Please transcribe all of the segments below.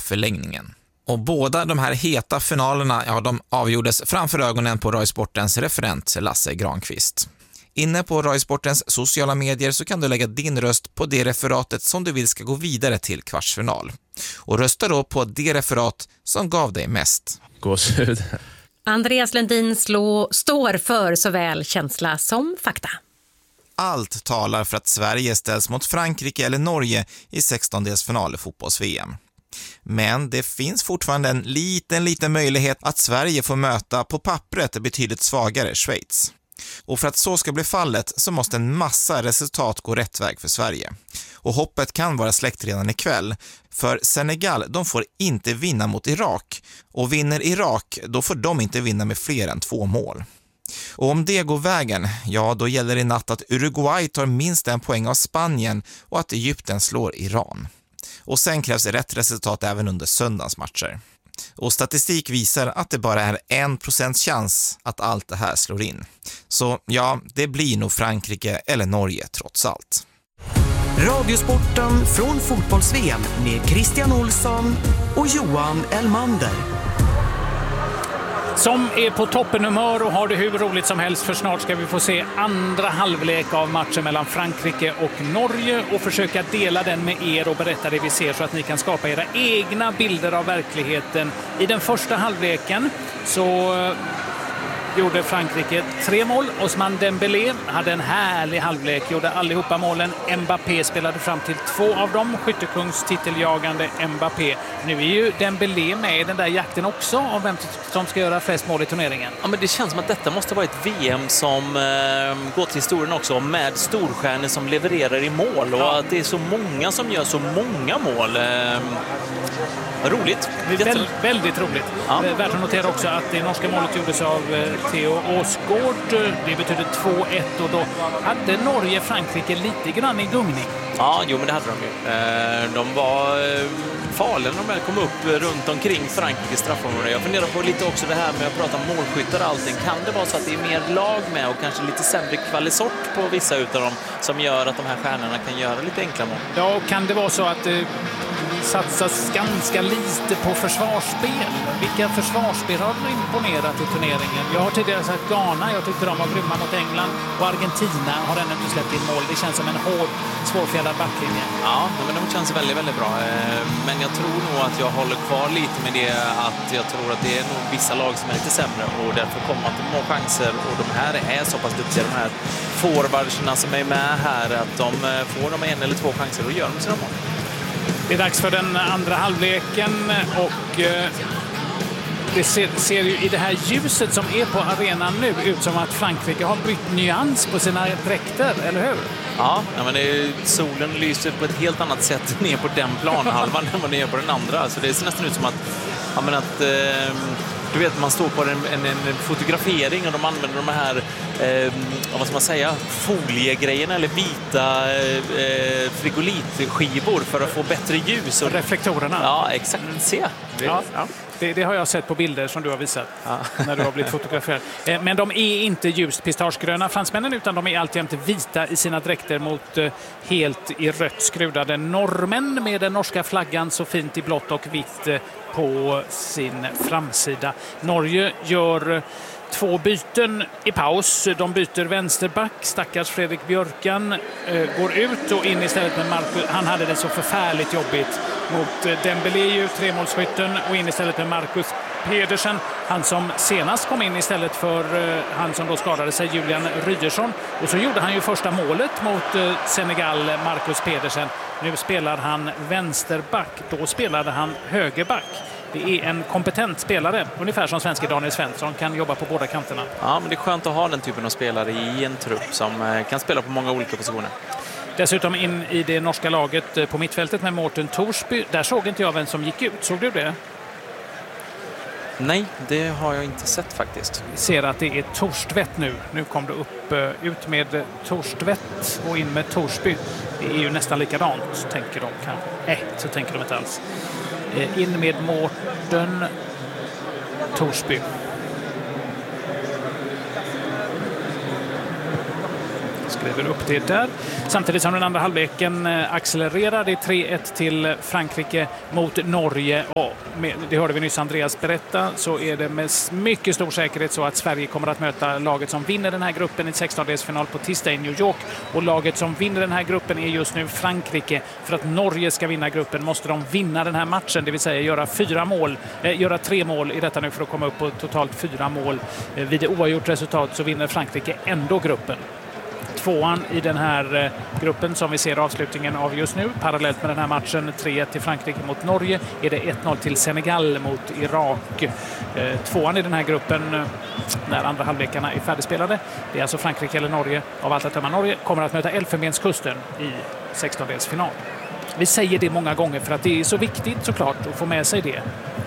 förlängningen. Och båda de här heta finalerna, ja, de avgjordes framför ögonen på Rai Sportens referent Lasse Granqvist. Inne på Rai Sportens sociala medier så kan du lägga din röst på det referatet som du vill ska gå vidare till kvartsfinal. Och rösta då på det referat som gav dig mest. Gåshud. Andreas Lundin står för såväl känsla som fakta. Allt talar för att Sverige ställs mot Frankrike eller Norge i 16-delsfinal i fotbolls-VM. Men det finns fortfarande en liten möjlighet att Sverige får möta på pappret betydligt svagare Schweiz. Och för att så ska bli fallet så måste en massa resultat gå rätt väg för Sverige. Och hoppet kan vara släckt redan ikväll. För Senegal, de får inte vinna mot Irak. Och vinner Irak, då får de inte vinna med fler än 2 mål. Och om det går vägen, ja då gäller det i natt att Uruguay tar minst 1 poäng av Spanien och att Egypten slår Iran. Och sen krävs rätt resultat även under söndagens matcher. Och statistik visar att det bara är 1% chans att allt det här slår in. Så ja, det blir nog Frankrike eller Norge trots allt. Radiosporten från fotbolls-VM med Christian Olsson och Johan Elmander. Som är på toppenhumör och har det hur roligt som helst, för snart ska vi få se andra halvlek av matchen mellan Frankrike och Norge och försöka dela den med er och berätta det vi ser så att ni kan skapa era egna bilder av verkligheten. I den första halvleken så gjorde Frankrike 3 mål. Ousmane Dembélé hade en härlig halvlek, gjorde allihopa målen. Mbappé spelade fram till 2 av dem, skyttekungstiteljagande Mbappé. Nu är ju Dembélé med i den där jakten också om vem som ska göra flest mål i turneringen. Ja, men det känns som att detta måste vara ett VM som går till historien också, med storstjärnor som levererar i mål och att det är så många som gör så många mål. Roligt. Väldigt roligt. Ja. Värt att notera också att det norska målet gjordes av Theo Åsgård. Det betyder 2-1 och då hade Norge-Frankrike lite grann i gungning. Ja, jo, men det hade de ju. De var farliga när de väl kom upp runt omkring Frankrikes straffområde. Jag funderar på lite också det här med att prata om målskyttar och allting. Kan det vara så att det är mer lag med och kanske lite sämre kvalisort på vissa utav dem som gör att de här stjärnorna kan göra lite enkla mål? Ja, kan det vara så att satsas ganska lite på försvarsspel? Vilka försvarsspel har de imponerat i turneringen? Jag har tidigare sagt Ghana, jag tyckte de var grymma mot England, och Argentina har ännu inte släppt in mål. Det känns som en hård, svårfjädrad backlinje. Ja, men de känns väldigt, väldigt bra. Men jag tror nog att jag håller kvar lite med det, att jag tror att det är nog vissa lag som är lite sämre och därför kommer man till många chanser, och de här är så pass duktiga, de här forwardsarna som är med här, att de får de 1 eller 2 chanser och gör de sina mål. Det är dags för den andra halvleken och det ser ju i det här ljuset som är på arenan nu ut som att Frankrike har bytt nyans på sina dräkter, eller hur? Ja, men solen lyser på ett helt annat sätt ner på den planhalvan än vad det gör på den andra. Så det ser nästan ut som att du vet, man står på en fotografering och de använder de här vad ska man säga, foliegrejerna eller vita frigolitskivor för att få bättre ljus. Och reflektorerna. Ja, exakt. Se. Ja. Det har jag sett på bilder som du har visat när du har blivit fotograferad. Men de är inte ljust pistagegröna, fransmännen, utan de är alltjämt vita i sina dräkter mot helt i rött skrudade norrmän med den norska flaggan så fint i blått och vitt på sin framsida. Norge gör 2 byten i paus. De byter vänsterback. Stackars Fredrik Björkan går ut och in istället med Marcus. Han hade det så förfärligt jobbigt mot Dembélé, 3-målsskytten, och in istället med Marcus Pedersen. Han som senast kom in istället för han som då skadade sig, Julian Ryerson. Och så gjorde han ju första målet mot Senegal, Marcus Pedersen. Nu spelar han vänsterback. Då spelade han högerback. Det är en kompetent spelare, ungefär som svenske Daniel Svensson, kan jobba på båda kanterna. Ja, men det är skönt att ha den typen av spelare i en trupp som kan spela på många olika positioner. Dessutom in i det norska laget på mittfältet med Morten Torsby. Där såg inte jag vem som gick ut. Såg du det? Nej, det har jag inte sett faktiskt. Vi ser att det är Torstvedt nu. Nu kom det upp ut med Torstvedt och in med Torsby. Det är ju nästan likadant, tänker de kanske. Nej, så tänker de inte alls. In med Morten Torsby. Ska skriver upp det där. Samtidigt som den andra halvleken accelererar. Det är 3-1 till Frankrike mot Norge. Och det hörde vi nyss Andreas berätta, så är det med mycket stor säkerhet så att Sverige kommer att möta laget som vinner den här gruppen i 16-delsfinal på tisdag i New York. Och laget som vinner den här gruppen är just nu Frankrike. För att Norge ska vinna gruppen måste de vinna den här matchen, det vill säga göra 3 mål i detta nu för att komma upp på totalt 4 mål. Vid det oavgjort resultat så vinner Frankrike ändå gruppen. Tvåan i den här gruppen som vi ser avslutningen av just nu, parallellt med den här matchen 3-1 till Frankrike mot Norge, är det 1-0 till Senegal mot Irak. Tvåan i den här gruppen när andra halvlekarna är färdigspelade, det är alltså Frankrike eller Norge. Av allt att döma Norge kommer att möta Elfenbenskusten i 16-delsfinal. Vi säger det många gånger för att det är så viktigt såklart att få med sig det.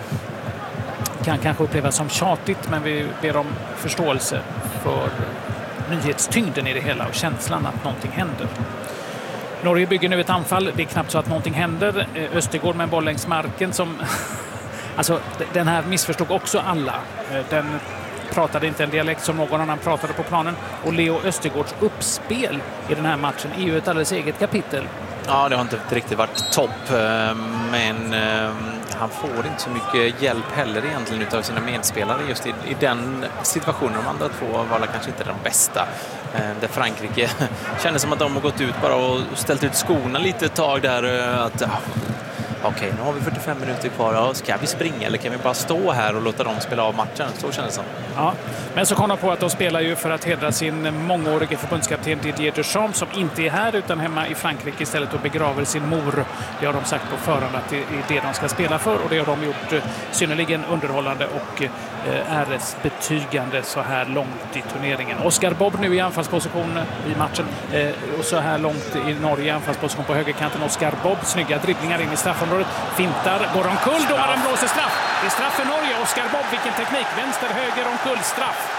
Kan kanske upplevas som tjatigt, men vi ber om förståelse för nyhetstyngden i det hela och känslan att någonting händer. Norge bygger nu ett anfall. Det är knappt så att någonting händer. Östergård med en boll längs marken som... Alltså, den här missförstod också alla. Den pratade inte en dialekt som någon annan pratade på planen. Och Leo Östergårds uppspel i den här matchen är ju ett alldeles eget kapitel. Ja, det har inte riktigt varit topp, men han får inte så mycket hjälp heller egentligen utav sina medspelare just i den situationen. De andra två var kanske inte de bästa. Där Frankrike kändes som att de har gått ut bara och ställt ut skorna lite ett tag där. Att okej, nu har vi 45 minuter kvar. Ska vi springa eller kan vi bara stå här och låta dem spela av matchen? Så kändes det som. Ja, men så kom de på att de spelar ju för att hedra sin mångårige förbundskapten Didier Deschamps som inte är här utan hemma i Frankrike istället och begraver sin mor. Det har de sagt på förhand att det är det de ska spela för, och det har de gjort synnerligen underhållande och äresbetygande så här långt i turneringen. Oscar Bob nu i anfallsposition i matchen och så här långt i Norge i anfallsposition på högerkanten. Oscar Bob, snygga dribblingar in i straffområdet, fintar, går omkull, domaren blåser straff. Det är straff för Norge. Oscar Bob, vilken teknik, vänster, höger, omkull, straff.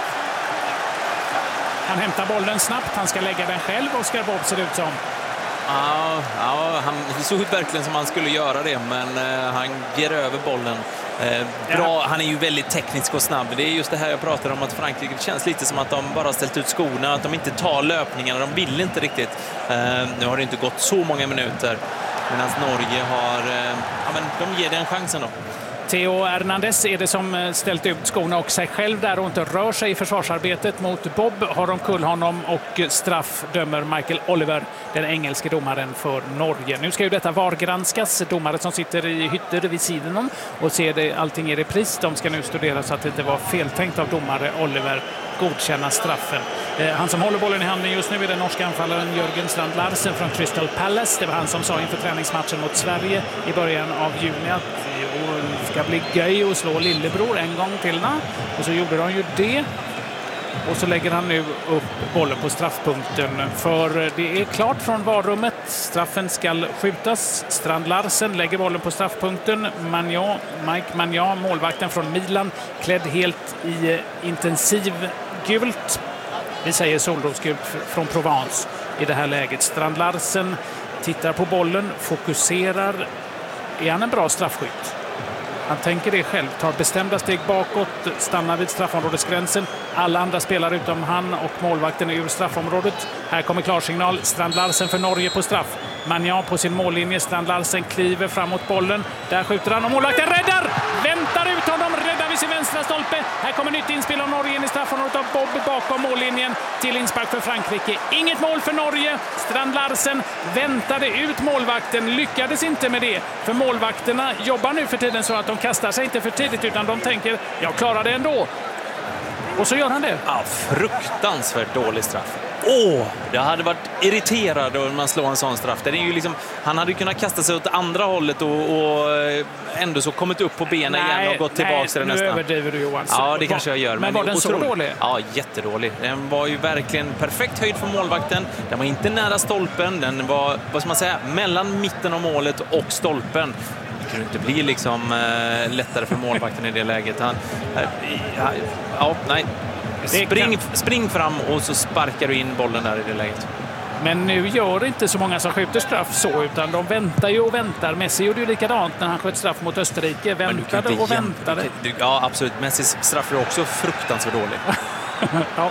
Han hämtar bollen snabbt, han ska lägga den själv, Oscar Bob ser det ut som. Ja, han såg ut verkligen som han skulle göra det, men han ger över bollen. Bra, han är ju väldigt teknisk och snabb. Det är just det här jag pratar om, att Frankrike känns lite som att de bara har ställt ut skorna, att de inte tar löpningarna, de vill inte riktigt. Nu har det inte gått så många minuter, medan Norge har, men de ger den chansen då. Theo Hernandez är det som ställt ut skorna och sig själv där och inte rör sig i försvarsarbetet mot Bob. Har de kull honom och straff dömer Michael Oliver, den engelske domaren för Norge. Nu ska ju detta VAR-granskas. Domare som sitter i hytter vid sidan om och ser det, allting i repris. De ska nu studera så att det inte var feltänkt av domare Oliver godkänna straffen. Han som håller bollen i handen just nu är den norska anfallaren Jörgen Strand Larsen från Crystal Palace. Det var han som sa inför träningsmatchen mot Sverige i början av juni att det ska bli göj och slå lillebror en gång till. Och så gjorde de ju det. Och så lägger han nu upp bollen på straffpunkten. För det är klart från varummet. Straffen ska skjutas. Strand Larsen lägger bollen på straffpunkten. Mike Magnan, målvakten från Milan, klädd helt i intensiv gult. Vi säger solrosgult från Provence i det här läget. Strand Larsen tittar på bollen, fokuserar. Är han en bra straffskytt? Han tänker det själv, tar bestämda steg bakåt, stannar vid straffområdesgränsen. Alla andra spelare utom han och målvakten är ur straffområdet. Här kommer klarsignal. Strand Larsen för Norge på straff. Magnan på sin mållinje. Strand Larsen kliver framåt bollen. Där skjuter han och målvakten räddar! Väntar ut honom, räddar vid sin vänstra stolpe. Här kommer nytt inspel av Norge in i straffområdet av Bob bakom mållinjen till inspark för Frankrike. Inget mål för Norge. Strand Larsen väntade ut målvakten, lyckades inte med det. För målvakterna jobbar nu för tiden så att de kastar sig inte för tidigt utan de tänker, jag klarar det ändå. Och så gör han det. Ja, fruktansvärt dålig straff. Jag hade varit irriterad om man slår en sån straff. Det är ju liksom, han hade kunnat kasta sig åt andra hållet och ändå så kommit upp på benen igen och gått tillbaka till det nästan. Nu överdriver du, Johan. Ja, det kanske jag gör. Men var den så dålig? Ja, jättedålig. Den var ju verkligen perfekt höjd för målvakten. Den var inte nära stolpen. Den var, vad ska man säga, mellan mitten av målet och stolpen. Det kunde inte bli liksom lättare för målvakten i det läget. Spring fram och så sparkar du in bollen där i det läget. Men nu gör inte så många som skjuter straff så, utan de väntar ju och väntar. Messi gjorde ju likadant när han sköt straff mot Österrike. Väntade och väntade. Ja, absolut. Messis straff är också fruktansvärt dålig. Ja.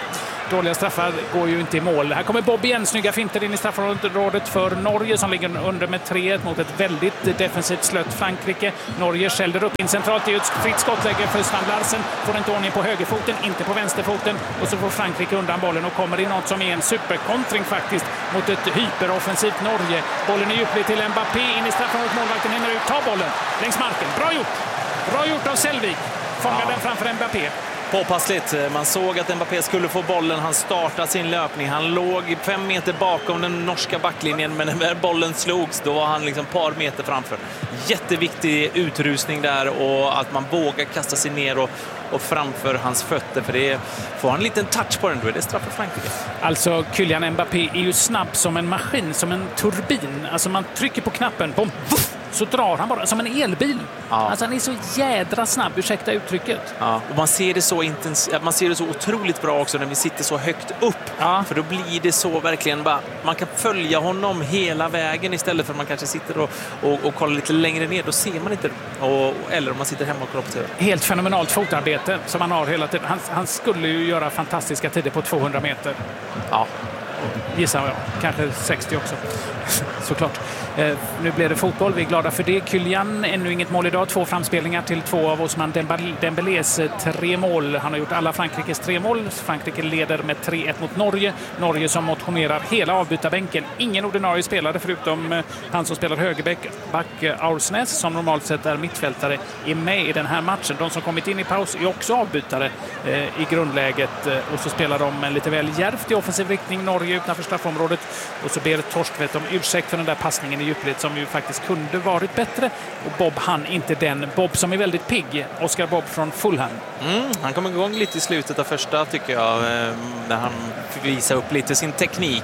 dåliga straffar går ju inte i mål. Här kommer Bob igen, snygga finter in i straffområdet för Norge som ligger under med 3-1 mot ett väldigt defensivt slött Frankrike. Norge skällde upp in centralt i ett fritt skottläge för Svan Larsen. Får inte ordning på högerfoten, inte på vänsterfoten. Och så får Frankrike undan bollen och kommer in något som är en superkontring faktiskt mot ett hyperoffensivt Norge. Bollen är djupled till Mbappé in i straffområdet. Målvakten hinner ut, ta bollen längs marken. Bra gjort! Bra gjort av Selvik. Fångar den framför Mbappé. Påpassligt. Man såg att Mbappé skulle få bollen. Han startade sin löpning. Han låg 5 meter bakom den norska backlinjen, men när bollen slogs då var han liksom ett par meter framför. Jätteviktig utrustning där och att man vågar kasta sig ner och framför hans fötter, för det får han en liten touch på den, då är det straff för Frankrike. Alltså Kylian Mbappé är ju snabb som en maskin, som en turbin. Alltså man trycker på knappen, bom, vuff, så drar han bara som en elbil. Ja. Alltså han är så jädra snabb, ursäkta uttrycket. Ja. Och man ser det så intensivt, man ser det så otroligt bra också när vi sitter så högt upp. Ja. För då blir det så verkligen bara, man kan följa honom hela vägen istället för att man kanske sitter och kollar lite längre ner, då ser man inte. Eller om man sitter hemma och kollar på TV. Helt fenomenalt fotarbete som han har hela tiden. Han skulle ju göra fantastiska tider på 200 meter. Ja. Gissar jag. Kanske 60 också. Såklart. Nu blir det fotboll. Vi är glada för det. Kylian, ännu inget mål idag. 2 framspelningar till 2 av Ousmane Dembélés 3 mål. Han har gjort alla Frankrikes 3 mål. Frankrike leder med 3-1 mot Norge. Norge som motionerar hela avbytarbänken. Ingen ordinarie spelare förutom han som spelar högerback, Aursnes, som normalt sett är mittfältare, är med i den här matchen. De som kommit in i paus är också avbytare i grundläget. Och så spelar de lite väl djärvt i offensiv riktning. Norge utanför straffområdet. Och så ber Torstvedt om ursäkt för den där passningen i djupled som ju faktiskt kunde varit bättre. Och Bob hann inte den. Bob som är väldigt pigg. Oscar Bob från Fulham. Han kom igång lite i slutet av första, tycker jag. När han fick visa upp lite sin teknik.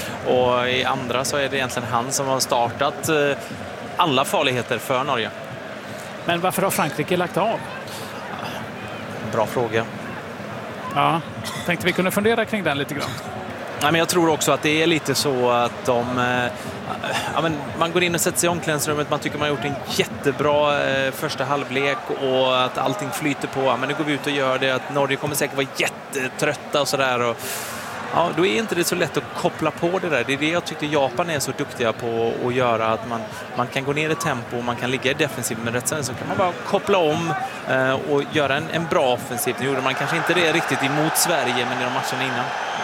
Och i andra så är det egentligen han som har startat alla farligheter för Norge. Men varför har Frankrike lagt av? Bra fråga. Ja, tänkte vi kunde fundera kring den lite grann. Nej, men jag tror också att det är lite så att man går in och sätter sig i omklädningsrummet, man tycker man har gjort en jättebra första halvlek och att allting flyter på. Men nu går vi ut och gör det, att Norge kommer säkert vara jättetrötta och sådär. Ja, då är inte det så lätt att koppla på det där. Det är det jag tyckte Japan är så duktiga på att göra, att man kan gå ner i tempo och man kan ligga i defensiv, men rätt sen så kan man bara koppla om och göra en bra offensiv. Nu gjorde man kanske inte det riktigt emot Sverige, men i de matcherna innan.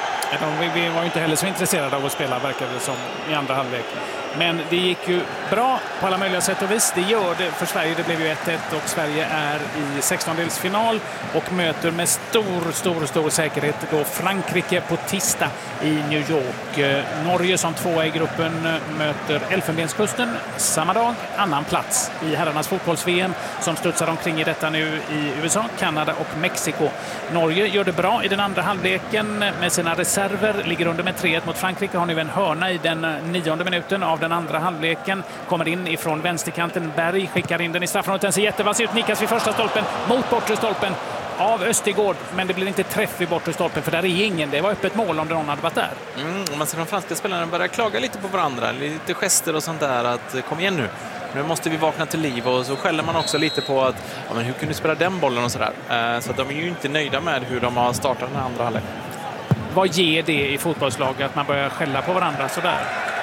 Vi var ju inte heller så intresserade av att spela, verkade det som, i andra halvlek. Men det gick ju bra på alla möjliga sätt och vis. Det gör det för Sverige. Det blev ju 1-1 och Sverige är i 16-delsfinal och möter med stor säkerhet då Frankrike på tisdag i New York. Norge som 2 i gruppen möter Elfenbenskusten samma dag. Annan plats i herrarnas fotbolls-VM som studsar omkring i detta nu i USA, Kanada och Mexiko. Norge gör det bra i den andra halvleken med sina reserver. Ligger under med 3-1 mot Frankrike. Har nu en hörna i den 9:e minuten av den andra halvleken. Kommer in ifrån vänsterkanten. Berg skickar in den i straffområdet. Den ser jättevass ut. Nickas vid första stolpen mot bortre stolpen av Östergård. Men det blir inte träff i bortre stolpen, för där är ingen. Det var öppet mål om någon hade varit där. Och man ser de franska spelarna börja klaga lite på varandra. Lite gester och sånt där. Att kom igen nu. Nu måste vi vakna till liv. Och så skäller man också lite på att men hur kunde du spela den bollen och sådär. Så att de är ju inte nöjda med hur de har startat den andra halvlek. Vad ger det i fotbollslag att man börjar skälla på varandra sådär?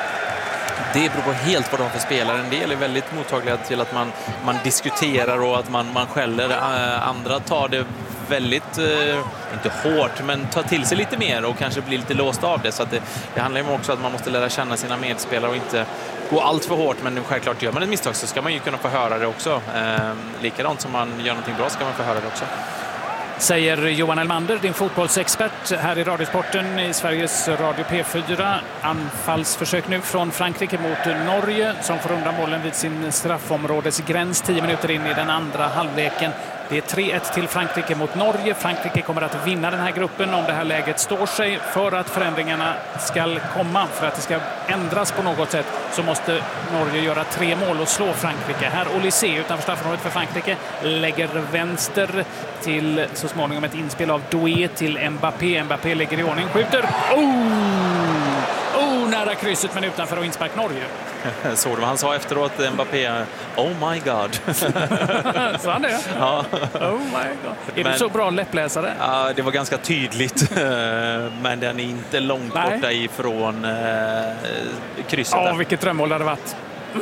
Det beror på helt vad de har för spelare. En del är väldigt mottagliga till att man diskuterar och att man skäller. Andra tar det väldigt, inte hårt, men tar till sig lite mer och kanske blir lite låst av det. Så att det handlar ju också om att man måste lära känna sina medspelare och inte gå allt för hårt. Men självklart gör man ett misstag så ska man ju kunna få höra det också. Likadant som man gör någonting bra ska man få höra det också. Säger Johan Elmander, din fotbollsexpert här i Radiosporten i Sveriges Radio P4. Anfallsförsök nu från Frankrike mot Norge som får undan bollen vid sin straffområdesgräns 10 minuter in i den andra halvleken. Det är 3-1 till Frankrike mot Norge. Frankrike kommer att vinna den här gruppen om det här läget står sig. För att förändringarna ska komma, för att det ska ändras på något sätt, så måste Norge göra 3 mål och slå Frankrike. Här Olysée utanför straffområdet för Frankrike lägger vänster till så småningom ett inspel av Doué till Mbappé. Mbappé lägger i ordning, skjuter. nära krysset men utanför och inspark Norge. Såg du vad han sa efteråt, Mbappé? Oh my god. Så han det? Ja. Oh my god. Är du så bra läppläsare? Ja, det var ganska tydligt. Men den är inte långt borta ifrån krysset. Ja, vilket drömmål det hade varit.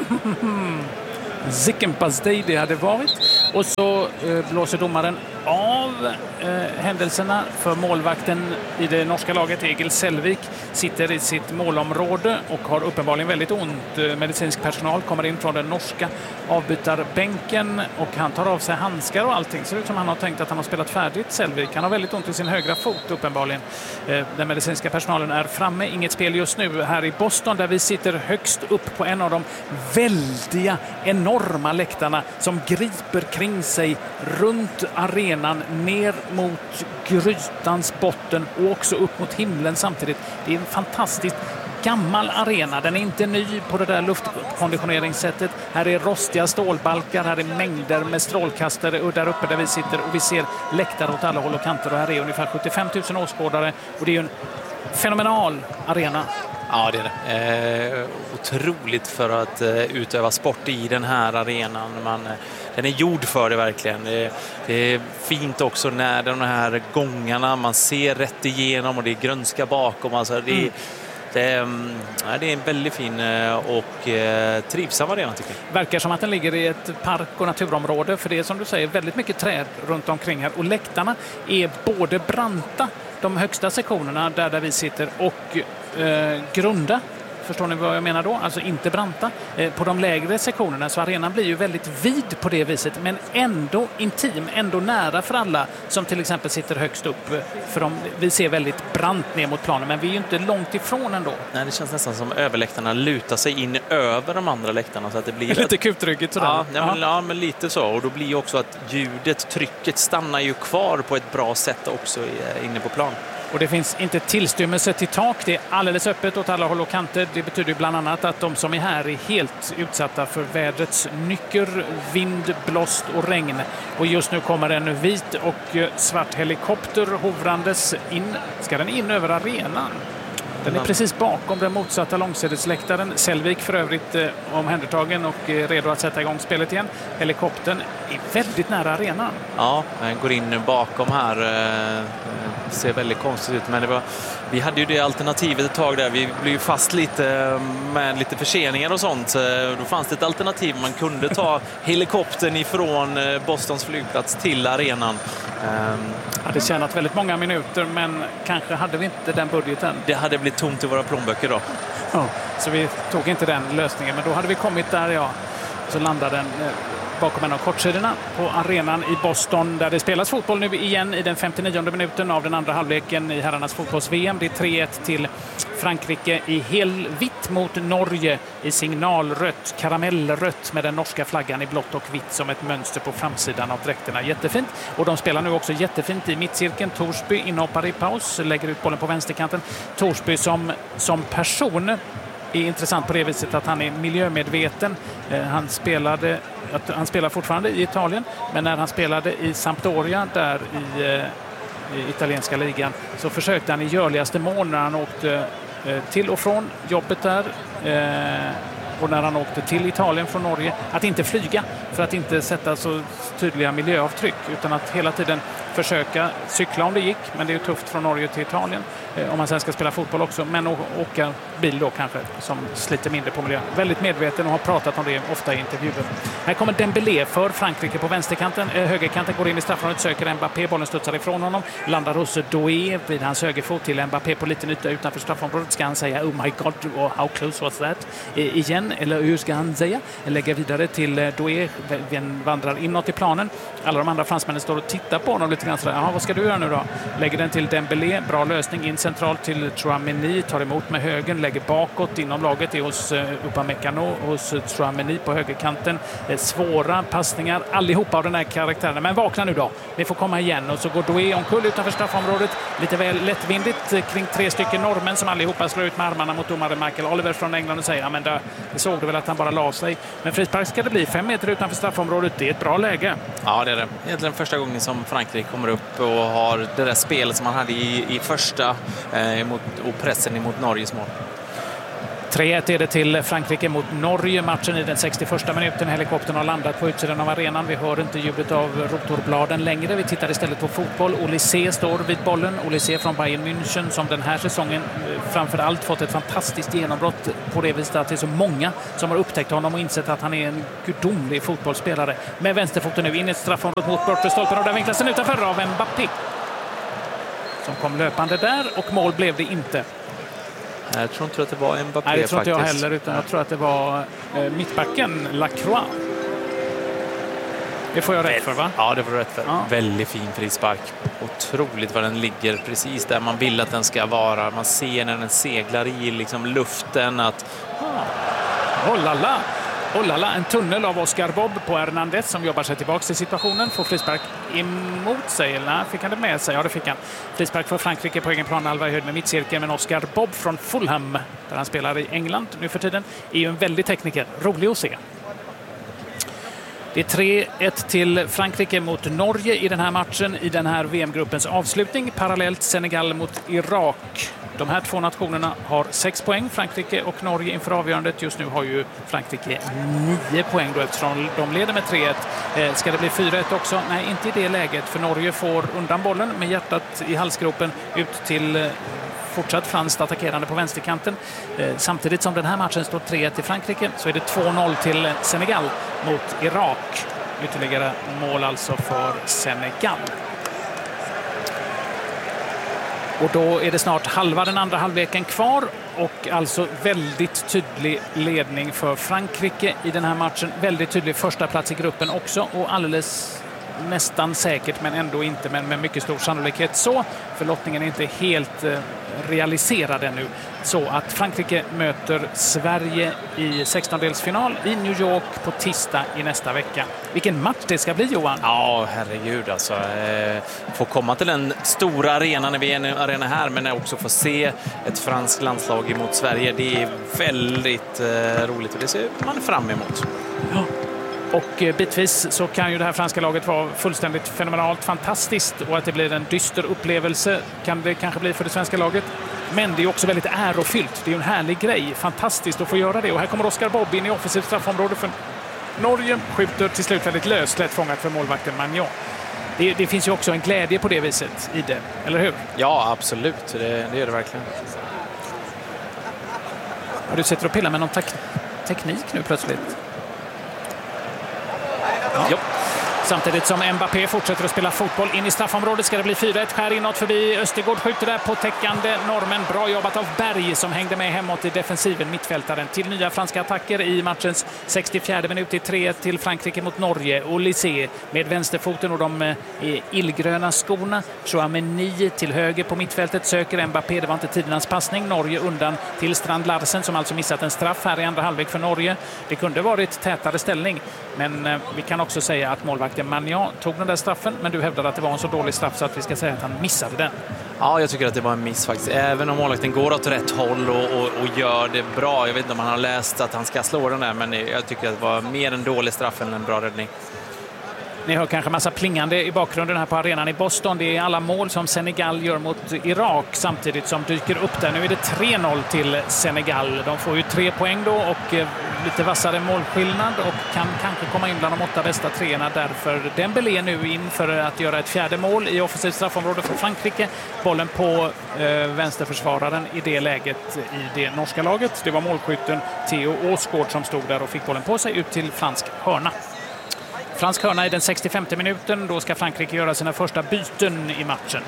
Zickenpastej det hade varit. Och så blåser domaren av händelserna för målvakten i det norska laget. Egil Selvik sitter i sitt målområde och har uppenbarligen väldigt ont. Medicinsk personal kommer in från den norska avbytarbänken och han tar av sig handskar och allting. Ser ut som han har tänkt att han har spelat färdigt, Selvik. Han har väldigt ont i sin högra fot uppenbarligen. Den medicinska personalen är framme. Inget spel just nu här i Boston där vi sitter högst upp på en av de väldiga, enorma läktarna som griper kring sig runt arenan ner mot grytans botten och också upp mot himlen samtidigt. Det är en fantastiskt gammal arena. Den är inte ny på det där luftkonditioneringssättet. Här är rostiga stålbalkar, här är mängder med strålkastare och där uppe där vi sitter och vi ser läktare åt alla håll och kanter och här är ungefär 75 000 åskådare och det är ju en fenomenal arena. Ja, det är det. Otroligt för att utöva sport i den här arenan. Den är gjord för det verkligen. Det är fint också när de här gångarna, man ser rätt igenom och det är grönska bakom. Alltså det är en väldigt fin och trivsam arena tycker jag. Verkar som att den ligger i ett park- och naturområde för det är som du säger väldigt mycket träd runt omkring här och läktarna är både branta, de högsta sektionerna där vi sitter och grunda. Förstår ni vad jag menar då? Alltså inte branta. På de lägre sektionerna så arenan blir ju väldigt vid på det viset men ändå intim, ändå nära för alla som till exempel sitter högst upp. För vi ser väldigt brant ner mot planen men vi är ju inte långt ifrån ändå. Nej, det känns nästan som överläktarna lutar sig in över de andra läktarna så att det blir lite kutryggigt sådär. Ja, men lite så. Och då blir ju också att ljudet, trycket stannar ju kvar på ett bra sätt också inne på plan. Och det finns inte tillstymmelse till tak. Det är alldeles öppet åt alla håll och kanter. Det betyder bland annat att de som är här är helt utsatta för vädrets nycker, vind, blåst och regn. Och just nu kommer en vit och svart helikopter hovrandes in. Ska den in över arenan? Den är precis bakom den motsatta långsidesläktaren. Selvik för övrigt omhändertagen och redo att sätta igång spelet igen. Helikoptern är väldigt nära arenan. Ja, den går in bakom här. Ser väldigt konstigt ut. Men vi hade ju det alternativet ett tag där. Vi blev ju fast lite med lite förseningar och sånt. Då fanns det ett alternativ. Man kunde ta helikoptern ifrån Bostons flygplats till arenan. Hade tjänat väldigt många minuter men kanske hade vi inte den budgeten. Det hade blivit tomt i våra plånböcker då. Ja, så vi tog inte den lösningen men då hade vi kommit där så landade den bakom en av kortsidorna på arenan i Boston där det spelas fotboll nu igen i den 59:e minuten av den andra halvleken i herrarnas fotbolls-VM. Det är 3-1 till Frankrike i helvitt mot Norge i signalrött, karamellrött med den norska flaggan i blått och vitt som ett mönster på framsidan av dräkterna. Jättefint. Och de spelar nu också jättefint i mittcirkeln. Torsby inhoppar i paus, lägger ut bollen på vänsterkanten. Torsby som person är intressant på det viset att han är miljömedveten. Han spelar fortfarande i Italien, men när han spelade i Sampdoria där i italienska ligan så försökte han i görligaste mån när han åkte till och från jobbet där och när han åkte till Italien från Norge att inte flyga för att inte sätta så tydliga miljöavtryck utan att hela tiden försöka cykla om det gick, men det är ju tufft från Norge till Italien om man sen ska spela fotboll också, men åka bil då kanske som sliter mindre på miljön. Väldigt medveten och har pratat om det ofta i intervjuer. Här kommer Dembélé för Frankrike på vänsterkanten. Högerkanten går in i straffområdet, söker Mbappé, bollen studsar ifrån honom, landar hos Doué vid hans högerfot till Mbappé på liten yta utanför straffområdet. Ska han säga oh my god, how close was that? Igen, eller hur ska han säga? Lägga vidare till Doué, vandrar inåt i planen. Alla de andra fransmännen står och tittar på honom lite grann sådär. Jaha, vad ska du göra nu då? Lägger den till Dembélé, bra lösning in centralt till Tchouaméni, tar emot med högen, lägger bakåt inom laget, är hos Upamecano, hos Tchouaméni på högerkanten. Svåra passningar, allihopa av den här karaktären. Men vakna nu då, ni får komma igen. Och så går Doué omkull utanför straffområdet, lite väl lättvindigt kring 3 stycken norrmän som allihopa slår ut med armarna mot domare Michael Oliver från England och säger, ja men det såg du väl att han bara la sig. Men frispark ska det bli, 5 meter utanför straffområdet, det är ett bra läge. Ja, det är det. Egentligen första gången som Frankrike kommer upp och har det där spelet som man hade i första och pressen emot Norges mål. 3-1 är det till Frankrike mot Norge. Matchen i den 61:a minuten. Helikoptern har landat på utsidan av arenan. Vi hör inte ljudet av rotorbladen längre. Vi tittar istället på fotboll. Olysée står vid bollen. Olysée från Bayern München som den här säsongen framförallt fått ett fantastiskt genombrott på det viset att det är så många som har upptäckt honom och insett att han är en gudomlig fotbollsspelare. Med vänsterfoten nu in i ett straffområde mot bortre stolpen och där vinklas den utanför av Mbappé. Som kom löpande där och mål blev det inte. Jag tror inte att det var Mbappé. Nej, det tror inte jag faktiskt. heller, utan jag tror att det var mittbacken Lacroix. Det får jag rätt för, va? Ja, det får du rätt för. Ja. Väldigt fin frispark. Otroligt vad den ligger precis där man vill att den ska vara. Man ser när den seglar i liksom luften att... Oh la la, en tunnel av Oscar Bob på Hernandez som jobbar sig tillbaka till situationen. Får frispark emot sig, eller fick han det med sig? Ja, det fick han. Frispark för Frankrike på egen plan, halva i höjd med mittcirkeln. Men Oscar Bob från Fulham, där han spelar i England nu för tiden, är ju en väldig tekniker. Rolig att se. Det är 3-1 till Frankrike mot Norge i den här matchen, i den här VM-gruppens avslutning. Parallellt Senegal mot Irak. De här två nationerna har 6 poäng, Frankrike och Norge inför avgörandet. Just nu har ju Frankrike 9 poäng då, eftersom de leder med 3-1. Ska det bli 4-1 också? Nej, inte i det läget, för Norge får undan bollen med hjärtat i halsgropen ut till fortsatt franskt attackerande på vänsterkanten. Samtidigt som den här matchen står 3-1 till Frankrike så är det 2-0 till Senegal mot Irak. Ytterligare mål alltså för Senegal. Och då är det snart halva den andra halvleken kvar och alltså väldigt tydlig ledning för Frankrike i den här matchen. Väldigt tydlig första plats i gruppen också och alldeles nästan säkert men ändå inte, men med mycket stor sannolikhet så. För lottningen är inte helt realiserad ännu. Så att Frankrike möter Sverige i 16-delsfinal i New York på tisdag i nästa vecka. Vilken match det ska bli, Johan! Ja, herregud alltså. Få komma till den stora arenan när vi är en arena här, men också få se ett franskt landslag emot Sverige. Det är väldigt roligt och det ser man fram emot. Ja. Och bitvis så kan ju det här franska laget vara fullständigt fenomenalt, fantastiskt, och att det blir en dyster upplevelse kan det kanske bli för det svenska laget. Men det är också väldigt ärofyllt. Det är en härlig grej. Fantastiskt att få göra det. Och här kommer Oscar Bob in i offensivt straffområde för Norge. Skjuter till slut väldigt löst, lätt fångat för målvakten Magnon. Det finns ju också en glädje på det viset i det, eller hur? Ja, absolut. Det gör det verkligen. Och du sitter och pillar med någon teknik nu plötsligt. Ja. Samtidigt som Mbappé fortsätter att spela fotboll in i straffområdet ska det bli 4-1. Skär inåt förbi Östergård, skjuter där på täckande normen. Bra jobbat av Berg som hängde med hemåt i defensiven, mittfältaren. Till nya franska attacker i matchens 64 minut i 3-1 till Frankrike mot Norge. Olysée med vänsterfoten och de illgröna skorna. Chouameni till höger på mittfältet söker Mbappé. Det var inte tidernas passning. Norge undan till Strand Larsen som alltså missat en straff här i andra halvlek för Norge. Det kunde varit tätare ställning, men vi kan också säga att målvakten Magnon tog den där straffen, men du hävdade att det var en så dålig straff så att vi ska säga att han missade den. Ja, jag tycker att det var en miss faktiskt. Även om målvakten går åt rätt håll och gör det bra. Jag vet inte om han har läst att han ska slå den där, men jag tycker att det var mer en dålig straff än en bra räddning. Ni hör kanske massa plingande i bakgrunden här på arenan i Boston. Det är alla mål som Senegal gör mot Irak samtidigt som dyker upp där. Nu är det 3-0 till Senegal. De får ju 3 poäng då och lite vassare målskillnad och kan kanske komma in bland de 8 bästa treorna. Därför Dembélé nu in för att göra ett 4:e mål i offensivt straffområde för Frankrike. Bollen på vänsterförsvararen i det läget i det norska laget. Det var målskytten Theo Åsgård som stod där och fick bollen på sig ut till fransk hörna. Fransk hörna i den 65:e minuten. Då ska Frankrike göra sina första byten i matchen.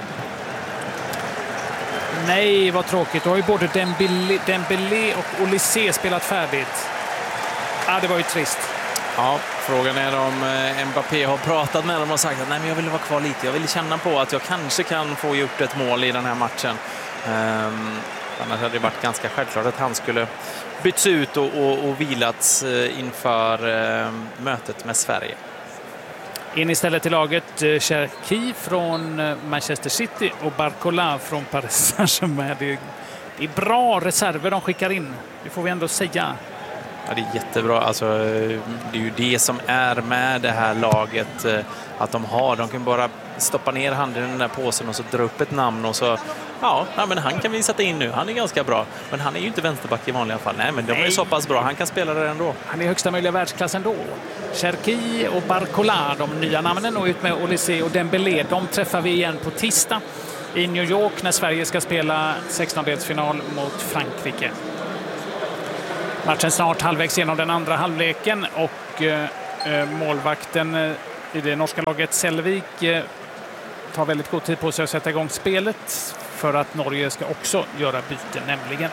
Nej, vad tråkigt. Då har ju både Dembélé och Olysée spelat färdigt. Ja, det var ju trist. Ja, frågan är om Mbappé har pratat med dem och sagt att nej, men jag vill vara kvar lite. Jag vill känna på att jag kanske kan få gjort ett mål i den här matchen. Annars hade det varit ganska självklart att han skulle byts ut och vilats inför mötet med Sverige. In istället till laget Cherki från Manchester City och Barcola från Paris Saint-Germain. Det är bra reserver de skickar in. Det får vi ändå säga. Ja, det är jättebra. Alltså, det är ju det som är med det här laget. Att de kan bara stoppa ner handen i den där påsen och så dra upp ett namn och så, ja, men han kan vi sätta in nu. Han är ganska bra. Men han är ju inte vänsterback i vanliga fall. Nej, men de är så pass bra. Han kan spela där ändå. Han är högsta möjliga världsklass ändå. Cherki och Barcola, de nya namnen, och ut med Olysée och Dembélé. De träffar vi igen på tisdag i New York när Sverige ska spela 16-delsfinal mot Frankrike. Matchen snart halvvägs genom den andra halvleken och målvakten i det norska laget Selvik tar väldigt god tid på sig att sätta igång spelet för att Norge ska också göra byten, nämligen.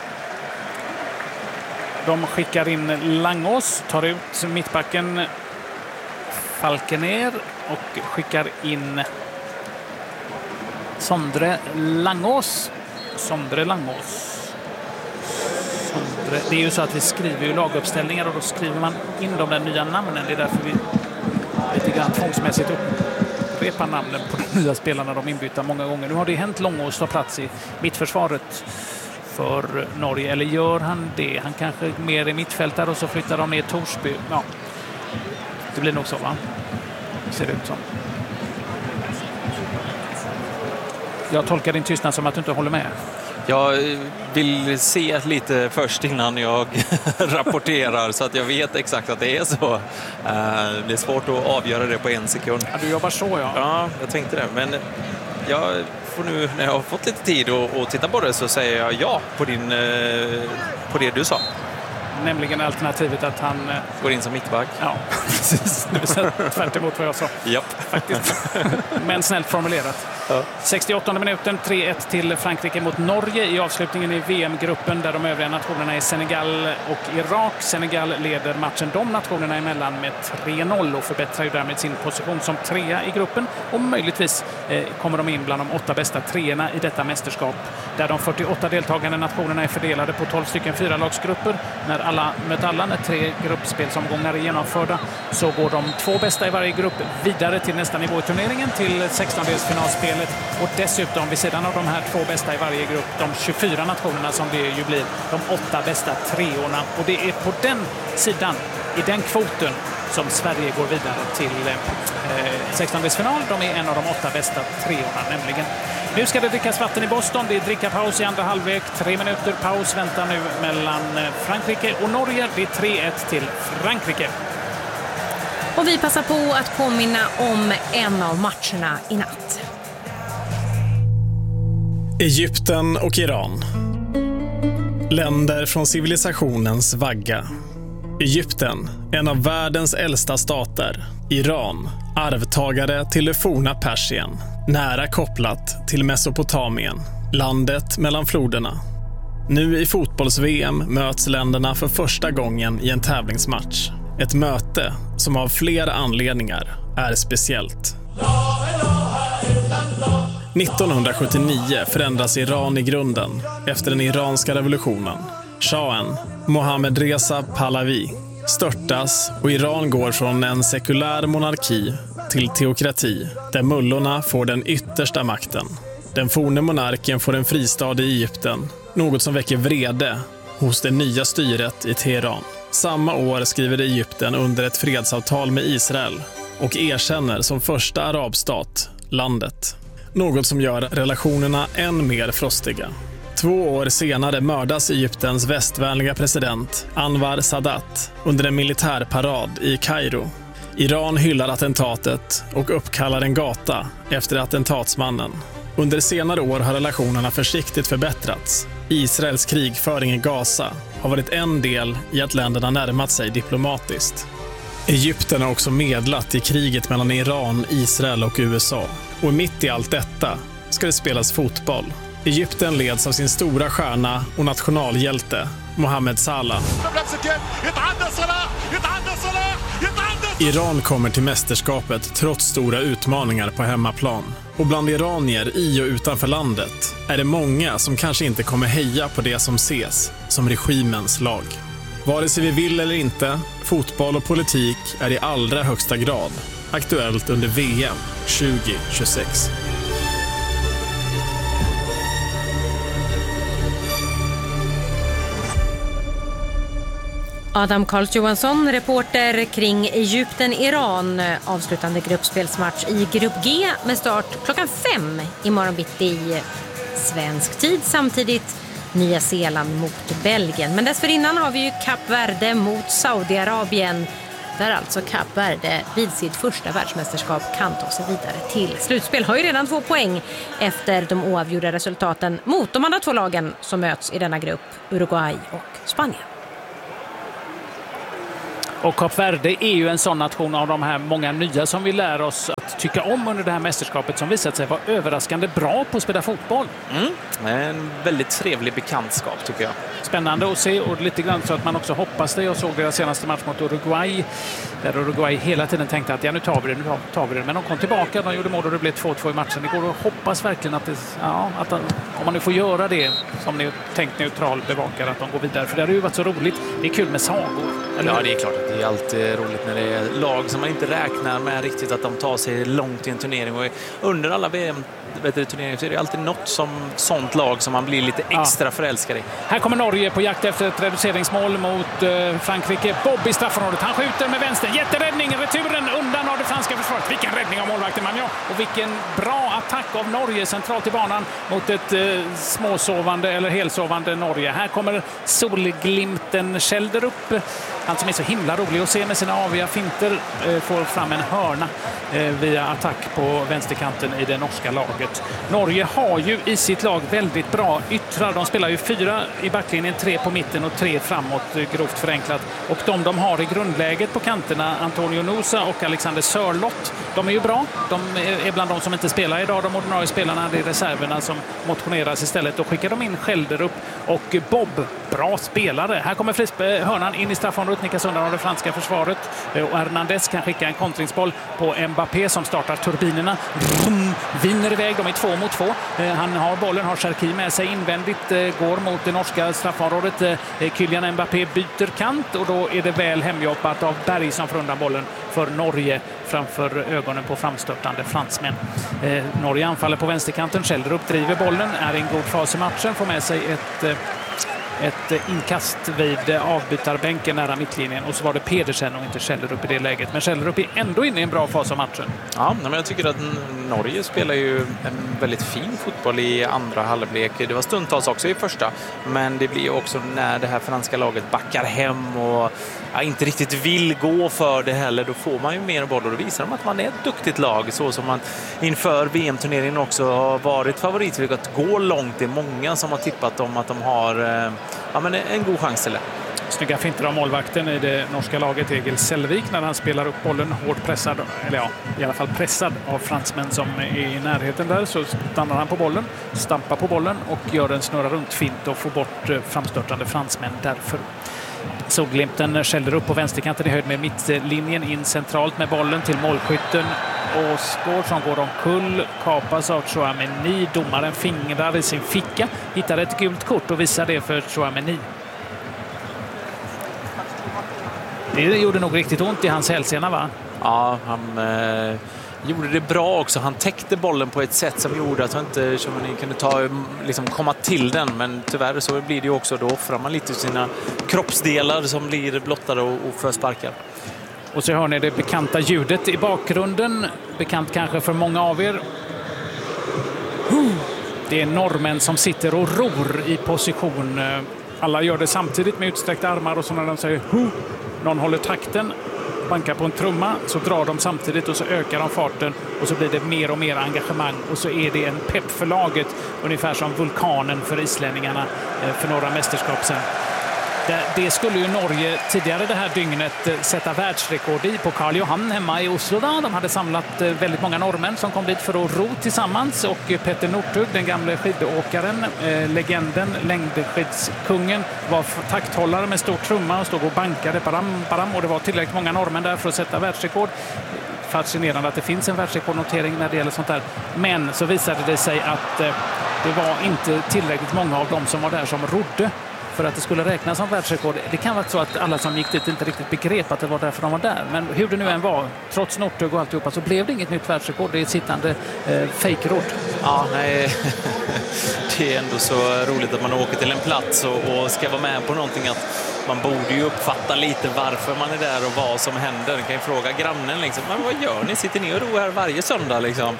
De skickar in Langås, tar ut mittbacken Falkener och skickar in Sondre Langås. Det är ju så att vi skriver ju laguppställningar och då skriver man in de där nya namnen. Det är därför vi lite grann tvångsmässigt upprepar namnen på de nya spelarna de inbyter många gånger. Nu har det hänt Långås ta plats i mittförsvaret för Norge. Eller gör han det? Han kanske mer i mittfältare och så flyttar de ner Torsby. Ja, det blir nog så, va? Ser det ut som. Jag tolkar din tystnad som att du inte håller med. Jag vill se lite först innan jag rapporterar så att jag vet exakt att det är så. Det är svårt att avgöra det på en sekund. Ja, du jobbar så, ja. Ja, jag tänkte det. Men jag får nu, när jag har fått lite tid att titta på det, så säger jag ja på det du sa. Nämligen alternativet att han går in som mittback. Ja, precis. Det är tvärt emot vad jag sa. Japp. Faktiskt. Men snällt formulerat. Ja. 68 minuten, 3-1 till Frankrike mot Norge i avslutningen i VM-gruppen där de övriga nationerna är Senegal och Irak. Senegal leder matchen de nationerna emellan med 3-0 och förbättrar ju därmed sin position som trea i gruppen. Och möjligtvis kommer de in bland de 8 bästa treorna i detta mästerskap där de 48 deltagande nationerna är fördelade på 12 stycken 4-lagsgrupper. När alla möter alla, när 3 gruppspelsomgångar är genomförda, så går de 2 bästa i varje grupp vidare till nästa nivå i turneringen, till 16-delsfinalspelet. Och dessutom vid sidan av de här 2 bästa i varje grupp, de 24 nationerna som det ju blir, de 8 bästa treorna. Och det är på den sidan, i den kvoten, som Sverige går vidare till 16-delsfinal. De är en av de 8 bästa treorna nämligen. Nu ska det drickas vatten i Boston. Det är drickapaus i andra halvlek. 3 minuter paus väntar nu mellan Frankrike och Norge. Det är 3-1 till Frankrike. Och vi passar på att påminna om en av matcherna i natt. Egypten och Iran. Länder från civilisationens vagga. Egypten, en av världens äldsta stater. Iran, arvtagare till det forna Persien. Nära kopplat till Mesopotamien, landet mellan floderna. Nu i fotbolls-VM möts länderna för första gången i en tävlingsmatch. Ett möte som av flera anledningar är speciellt. 1979 förändras Iran i grunden efter den iranska revolutionen. Shahen, Mohammad Reza Pahlavi, störtas och Iran går från en sekulär monarki till teokrati där mullorna får den yttersta makten. Den forne monarken får en fristad i Egypten, något som väcker vrede hos det nya styret i Teheran. Samma år skriver Egypten under ett fredsavtal med Israel och erkänner som första arabstat landet. Något som gör relationerna än mer frostiga. 2 år senare mördas Egyptens västvänliga president Anwar Sadat under en militärparad i Kairo. Iran hyllar attentatet och uppkallar en gata efter attentatsmannen. Under senare år har relationerna försiktigt förbättrats. Israels krigföring i Gaza har varit en del i att länderna närmat sig diplomatiskt. Egypten har också medlat i kriget mellan Iran, Israel och USA. Och mitt i allt detta ska det spelas fotboll. Egypten leds av sin stora stjärna och nationalhjälte Mohamed Salah. Iran kommer till mästerskapet trots stora utmaningar på hemmaplan. Och bland iranier i och utanför landet är det många som kanske inte kommer heja på det som ses som regimens lag. Vare sig vi vill eller inte, fotboll och politik är i allra högsta grad aktuellt under VM 2026. Adam Karls Johansson, reporter kring Egypten-Iran. Avslutande gruppspelsmatch i grupp G med start klockan 5 imorgon bitti svensk tid. Samtidigt Nya Zeeland mot Belgien. Men dessförinnan har vi ju Kap Verde mot Saudiarabien. Där alltså Kap Verde vid sitt första världsmästerskap kan ta sig vidare till slutspel. Har ju redan 2 poäng efter de oavgjorda resultaten mot de andra 2 lagen som möts i denna grupp, Uruguay och Spanien. Och Kap Verde är ju en sån nation av de här många nya som vi lär oss att tycka om under det här mästerskapet, som visat sig vara överraskande bra på att spela fotboll. En väldigt trevlig bekantskap tycker jag. Spännande att se, och lite grann så att man också hoppas det. Jag såg deras senaste match mot Uruguay, där Uruguay hela tiden tänkte att nu tar vi det. Men de kom tillbaka, de gjorde mål och det blev 2-2 i matchen igår, och hoppas verkligen att om man nu får göra det som ni tänkt neutral bevakare, att de går vidare. För det har ju varit så roligt. Det är kul med sagor. Eller? Ja, det är klart att det är alltid roligt när det är lag som man inte räknar med riktigt att de tar sig långt i en turnering. Och under alla VM-turneringar så är det alltid något sånt lag som man blir lite extra förälskad i. Här kommer Norge på jakt efter ett reduceringsmål mot Frankrike. Bob i straffområdet. Han skjuter med vänster. Jätteräddning. Returen undan av det franska försvaret. Vilken räddning av målvakten Magnon. Och vilken bra attack av Norge centralt i banan mot ett småsovande eller helsovande Norge. Här kommer solglimten Schelder upp. Han som är så himla rolig att se med sina aviga finter får fram en hörna via attack på vänsterkanten i det norska laget. Norge har ju i sitt lag väldigt bra yttrar. De spelar ju 4 i backlinjen, 3 på mitten och 3 framåt, grovt förenklat. Och de har i grundläget på kanterna Antonio Nusa och Alexander Sörlott. De är ju bra. De är bland de som inte spelar idag. De ordinarie spelarna, det är reserverna som motioneras istället. Då skickar de in Schelder upp och Bob, bra spelare. Här kommer hörnan in i straffområdet, nickas undan av det franska försvaret. Och Hernandez kan skicka en kontringsboll på Mbappé som startar turbinerna. Vinner iväg, de är 2 mot 2. Han har bollen, har Cherki med sig invändigt, går mot det norska straffområdet. Kylian Mbappé byter kant och då är det väl hemjobbat av Berg som får undan bollen för Norge framför ögonen på framstörtande fransmän. Norge anfaller på vänsterkanten, Schelder uppdriver bollen, är i en god fas i matchen, får med sig ett inkast vid avbytarbänken nära mittlinjen, och så var det Pedersen och inte Schelder upp i det läget. Men Schelder upp är ändå inne i en bra fas av matchen. Ja, men jag tycker att Norge spelar ju en väldigt fin fotboll i andra halvlek. Det var stundtals också i första, men det blir ju också när det här franska laget backar hem och inte riktigt vill gå för det heller, då får man ju mer boll och då visar de att man är ett duktigt lag, så som man inför VM-turneringen också har varit favorit för att gå långt. Det är många som har tippat om att de har en god chans till det. Snygga finter av målvakten i det norska laget Egil Selvik när han spelar upp bollen hårt pressad, eller i alla fall pressad av fransmän som är i närheten där, så stannar han på bollen, stampar på bollen och gör en snurra runt fint och får bort framstörtande fransmän därför. Solglimten Schelder upp på vänsterkanten i höjd med mittlinjen, in centralt med bollen till målskytten Åsgård som går omkull, kapas av Chouameni. Domaren fingrar i sin ficka, hittar ett gult kort och visar det för Chouameni. Det gjorde nog riktigt ont i hans hälsena, va? Ja, han gjorde det bra också. Han täckte bollen på ett sätt som gjorde att han inte kunde komma till den. Men tyvärr så blir det ju också, då offrar man lite sina kroppsdelar som blir blottade och för sparkar. Och så hör ni det bekanta ljudet i bakgrunden. Bekant kanske för många av er. Det är norrmän som sitter och ror i position. Alla gör det samtidigt med utsträckta armar, och så när de säger någon håller takten, bankar på en trumma, så drar de samtidigt och så ökar de farten och så blir det mer och mer engagemang och så är det en pepp för laget, ungefär som vulkanen för islänningarna för några mästerskap sedan. Det skulle ju Norge tidigare det här dygnet sätta världsrekord i på Karl Johan hemma i Oslo. De hade samlat väldigt många norrmän som kom dit för att ro tillsammans, och Petter Northug, den gamla skidåkaren, legenden, längdskidskungen, var takthållare med stor trumma och stod och bankade baram, och det var tillräckligt många norrmän där för att sätta världsrekord. Fascinerande att det finns en världsrekordnotering när det gäller sånt där. Men så visade det sig att det var inte tillräckligt många av dem som var där som rodde för att det skulle räknas som världsrekord. Det kan vara så att alla som gick dit inte riktigt begrep att det var därför de var där. Men hur det nu än var, trots Northug och alltihopa, så blev det inget nytt världsrekord. Det är ett sittande fake-rekord. Ja, nej. Det är ändå så roligt att man åker till en plats och ska vara med på någonting, att man borde ju uppfatta lite varför man är där och vad som händer. Man kan ju fråga grannen liksom, men vad gör ni? Sitter ni och ro här varje söndag liksom?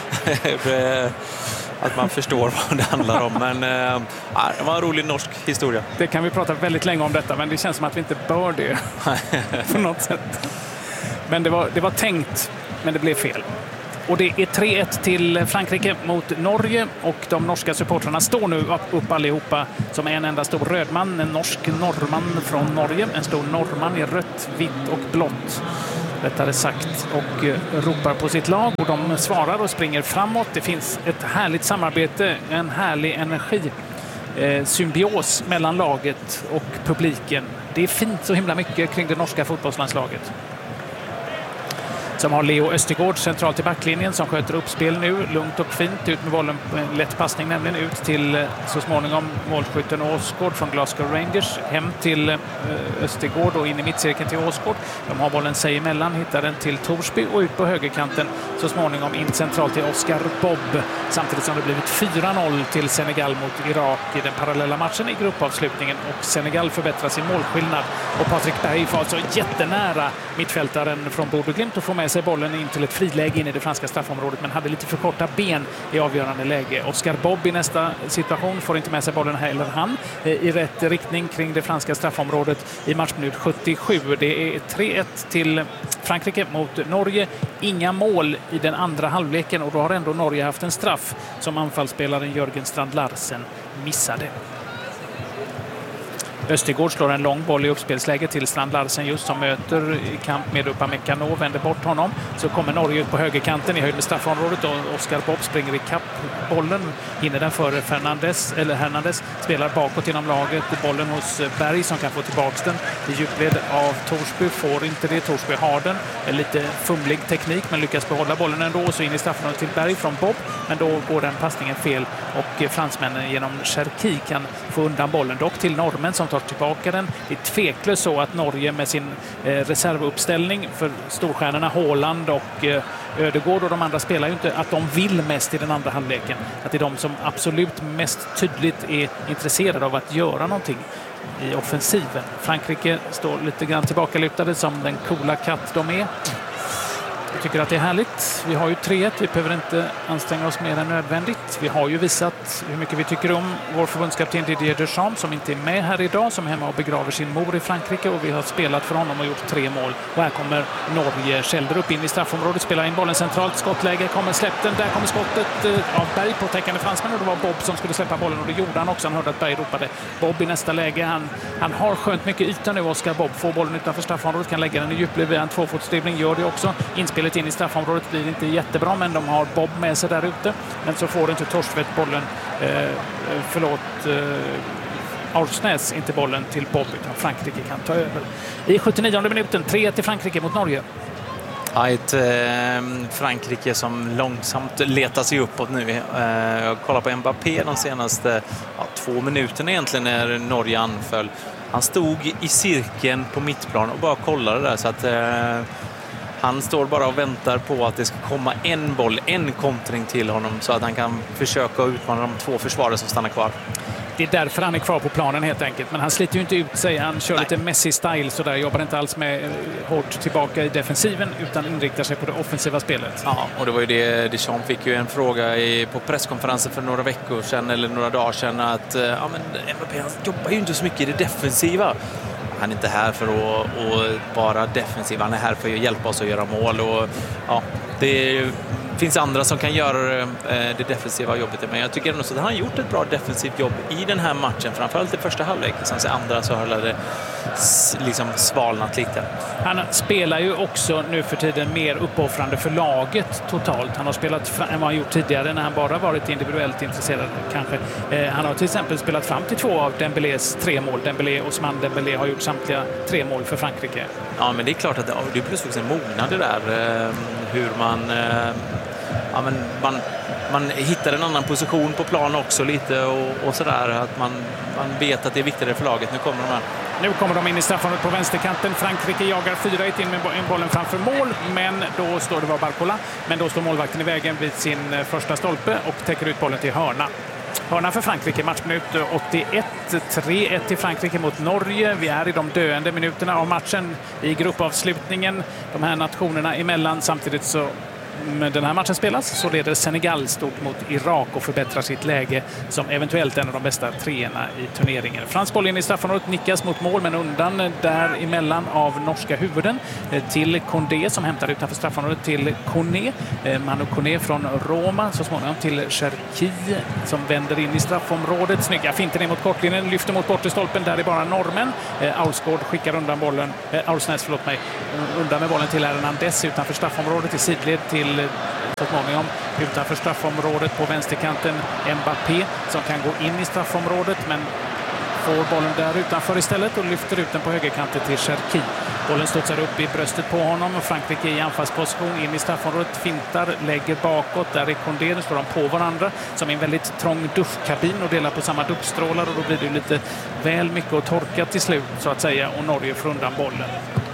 Att man förstår vad det handlar om. Men det var en rolig norsk historia. Det kan vi prata väldigt länge om detta, men det känns som att vi inte bör det på något sätt. Men det var tänkt, men det blev fel. Och det är 3-1 till Frankrike mot Norge och de norska supportrarna står nu upp allihopa som en enda stor rödman, en norsk norrman från Norge, en stor norrman i rött, vitt och blått. Rättare sagt, och ropar på sitt lag och de svarar och springer framåt. Det finns ett härligt samarbete, en härlig energi, symbios mellan laget och publiken. Det är fint så himla mycket kring det norska fotbollslandslaget. Som har Leo Östergård centralt i backlinjen som sköter uppspel nu, lugnt och fint, ut med bollen på en lätt passning nämligen ut till så småningom målskytten Åsgård från Glasgow Rangers, hem till Östergård och in i mittcirkeln till Åsgård. De har bollen sig emellan, hittar den till Torsby och ut på högerkanten så småningom in centralt till Oscar Bob, samtidigt som det blivit 4-0 till Senegal mot Irak i den parallella matchen i gruppavslutningen och Senegal förbättrar sin målskillnad och Patrik Berg får alltså jättenära mittfältaren från Bodø/Glimt och får med sig bollen in till ett friläge in i det franska straffområdet men hade lite för korta ben i avgörande läge. Oscar Bob i nästa situation får inte med sig bollen heller han i rätt riktning kring det franska straffområdet i matchminut 77. Det är 3-1 till Frankrike mot Norge. Inga mål i den andra halvleken och då har ändå Norge haft en straff som anfallsspelaren Jörgen Strand Larsen missade. Östergård slår en lång boll i uppspelsläge till Strand Larsen just som möter i kamp med Upamecano, vänder bort honom. Så kommer Norge ut på högerkanten i höjd med straffområdet och Oscar Bob springer i kapp bollen, hinner den före Hernandez, spelar bakåt inom laget, bollen hos Berg som kan få tillbaka den i djupled av Torsby, får inte det, Torsby har den, en lite fumlig teknik men lyckas behålla bollen ändå, så in i straffområdet till Berg från Bob, men då går den passningen fel och fransmännen genom Cherki kan få undan bollen, dock till norrmän som tar tillbaka den. Det är tveklöst så att Norge med sin reservuppställning för storstjärnorna Haaland och Ödegård och de andra spelar ju inte, att de vill mest i den andra halvleken. Att det är de som absolut mest tydligt är intresserade av att göra någonting i offensiven. Frankrike står lite grann tillbakalutade som den coola katt de är. Jag tycker att det är härligt. Vi har ju 3-1. Vi behöver inte anstränga oss mer än nödvändigt. Vi har ju visat hur mycket vi tycker om vår förbundskapten Didier Deschamps som inte är med här idag, som är hemma och begraver sin mor i Frankrike, och vi har spelat för honom och gjort 3 mål. Och här kommer Norge. Kjellder upp in i straffområdet, spelar in bollen centralt, skottläge, kommer släppten. Där kommer skottet av Berg på täckande fransmän och det var Bob som skulle släppa bollen och det gjorde han också. Han hörde att Berg ropade Bob i nästa läge. Han har skönt mycket yta nu, Oscar Bob. Får bollen utanför straffområdet, kan lägga den i djupled vid en tvåfotsdribbling, gör det också. Inspelet in i straffområdet blir inte jättebra, men de har Bob med sig där ute. Men så får inte Torsvedt bollen, Arsnäs inte bollen till Bob, utan Frankrike kan ta över. I 79:e minuten, 3-1 till Frankrike mot Norge. Ja, ett Frankrike som långsamt letar sig uppåt nu. Jag kollar på Mbappé de senaste 2 minuterna egentligen när Norge anföll. Han stod i cirkeln på mittplan och bara kollade där, så att han står bara och väntar på att det ska komma en boll, en kontring till honom så att han kan försöka utmana de 2 försvarare som stannar kvar. Det är därför han är kvar på planen helt enkelt. Men han sliter ju inte ut sig. Han kör lite Messi-style så där. Jobbar inte alls med hårt tillbaka i defensiven utan inriktar sig på det offensiva spelet. Ja, och det var ju det. Deschamps fick ju en fråga på presskonferensen för några veckor sedan eller några dagar sedan att Mbappé jobbar ju inte så mycket i det defensiva. Han är inte här för att vara defensiv. Han är här för att hjälpa oss att göra mål. Och, ja, det finns andra som kan göra det defensiva jobbet. Men jag tycker ändå att han har gjort ett bra defensivt jobb i den här matchen. Framförallt i första halvlek. Sen andra så har det liksom svalnat lite. Han spelar ju också nu för tiden mer uppoffrande för laget totalt. Han har spelat än vad han gjort tidigare när han bara varit individuellt intresserad kanske. Han har till exempel spelat fram till 2 av Dembélés 3 mål. Ousmane Dembélé har gjort samtliga 3 mål för Frankrike. Ja, men det är klart att det är plötsligt en mognad det där. Hur man hittar en annan position på plan också lite och sådär. Att man vet att det är viktigare för laget. Nu kommer de in i straffområdet på vänsterkanten. Frankrike jagar 4-1 in med bollen framför mål, men då står det var Barcola. Men då står målvakten i vägen vid sin första stolpe och täcker ut bollen till hörna. Hörna för Frankrike, matchminut 81, 3-1 till Frankrike mot Norge. Vi är i de döende minuterna av matchen i gruppavslutningen. De här nationerna emellan, samtidigt så den här matchen spelas så leder Senegal stort mot Irak och förbättrar sitt läge som eventuellt en av de bästa treorna i turneringen. Fransk boll in i straffområdet, nickas mot mål men undan däremellan av norska huvuden till Condé som hämtar utanför straffområdet till Koné. Manu Koné från Roma, så småningom till Cherki som vänder in i straffområdet. Snygga finter ner mot kortlinjen, lyfter mot bortre stolpen, där är bara normen. Ausgård skickar undan bollen, Aursnäs undan med bollen till Hernandez utanför straffområdet i sidled till så småningom utanför straffområdet på vänsterkanten Mbappé som kan gå in i straffområdet men får bollen där utanför istället och lyfter ut den på högerkanten till Cherki. Bollen studsar upp i bröstet på honom och Frankrike i anfallsposition in i straffområdet, fintar, lägger bakåt. Där är Condé, nu står de på varandra som en väldigt trång duschkabin och delar på samma duschstrålar och då blir det lite väl mycket att torka till slut så att säga och Norge får undan bollen.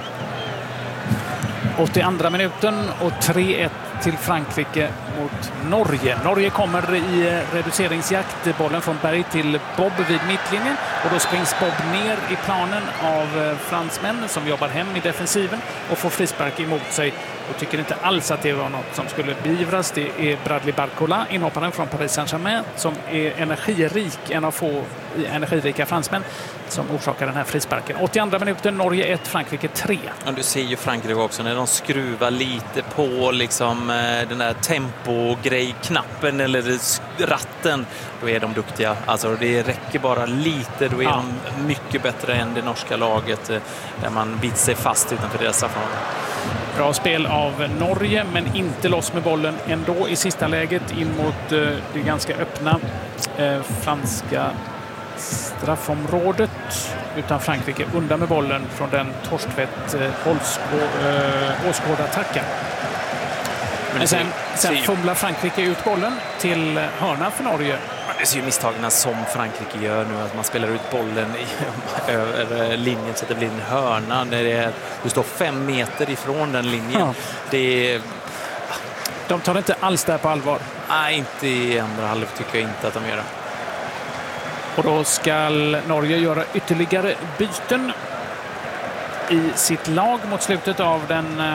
82 minuten och 3-1 till Frankrike mot Norge. Norge kommer i reduceringsjakt. Bollen från Berg till Bob vid mittlinjen och då springs Bob ner i planen av fransmän som jobbar hem i defensiven och får frispark emot sig och tycker inte alls att det var något som skulle beivras. Det är Bradley Barcola, inhopparen från Paris Saint-Germain, som är energirik, en av få energirika fransmän som orsakar den här frisparken. 82 minuten, Norge 1, Frankrike 3. Ja, du ser ju Frankrike också när de skruvar lite på liksom den där tempogrej-knappen eller ratten, då är de duktiga. Alltså det räcker bara lite, då är de mycket bättre än det norska laget där man biter sig fast utanför deras straffområde. Bra spel av Norge men inte loss med bollen ändå i sista läget in mot det ganska öppna franska straffområdet utan Frankrike undan med bollen från den Torstvedt Åsgård-attacken. Men sen fumlar Frankrike ut bollen till hörna för Norge. Det ser ju misstagen som Frankrike gör nu, att man spelar ut bollen över linjen så att det blir en hörna när du står 5 meter ifrån den linjen. Ja. De tar inte alls där på allvar. Nej, inte i andra halvlek tycker jag inte att de gör det. Och då ska Norge göra ytterligare byten i sitt lag mot slutet av den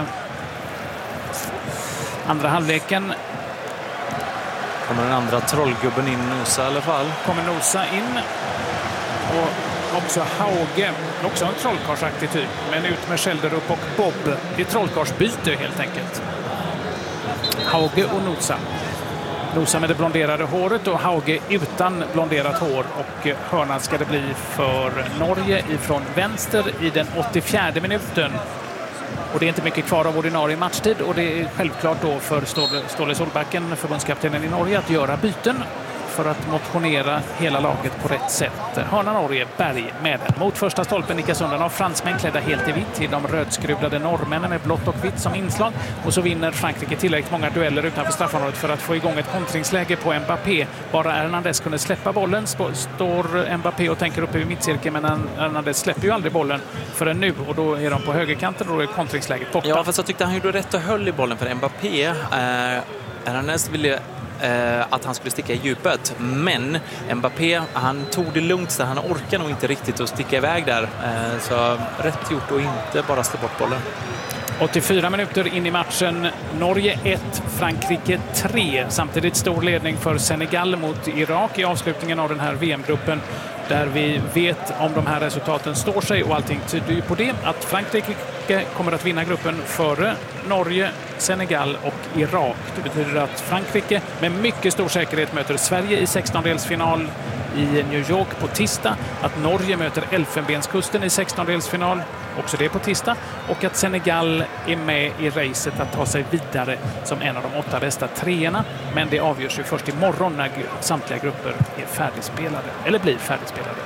andra halvleken. Kommer den andra trollgubben in, Nosa i alla fall. Kommer Nosa in. Och också Hauge, också en trollkarlsaktig typ. Men ut med Schelderup och Bob. Det är trollkarlsbyte helt enkelt. Hauge och Nosa. Nosa med det blonderade håret och Hauge utan blonderat hår. Och hörnan ska det bli för Norge ifrån vänster i den 84 minuten. Och det är inte mycket kvar av ordinarie matchtid och det är självklart då för Ståle Solbacken, förbundskaptenen i Norge, att göra byten för att motionera hela laget på rätt sätt. Hörna Norge, Berg med den. Mot första stolpen nickas undan av fransmän klädda helt i vitt till de rödskruvlade norrmännen med blått och vitt som inslag. Och så vinner Frankrike tillräckligt många dueller utanför straffområdet för att få igång ett kontringsläge på Mbappé. Bara Hernandez kunde släppa bollen står Mbappé och tänker upp i mittcirkeln, men Hernandez släpper ju aldrig bollen förrän nu och då är de på högerkanten och då är kontringsläget borta. Ja, fast jag tyckte han gjorde rätt och höll i bollen för Mbappé. Hernandez ville att han skulle sticka i djupet, men Mbappé, han tog det lugnt så han orkar nog inte riktigt att sticka iväg där, så rätt gjort och inte bara slå bort bollen. 84 minuter in i matchen, Norge 1, Frankrike 3. Samtidigt stor ledning för Senegal mot Irak i avslutningen av den här VM-gruppen, där vi vet om de här resultaten står sig och allting tyder ju på det, att Frankrike kommer att vinna gruppen före Norge, Senegal och Irak. Det betyder att Frankrike med mycket stor säkerhet möter Sverige i 16-delsfinal i New York på tisdag, att Norge möter Elfenbenskusten i 16-delsfinal, också det på tisdag, och att Senegal är med i racet att ta sig vidare som en av de 8 bästa treorna, men det avgörs ju först imorgon när samtliga grupper är färdigspelade, eller blir färdigspelade.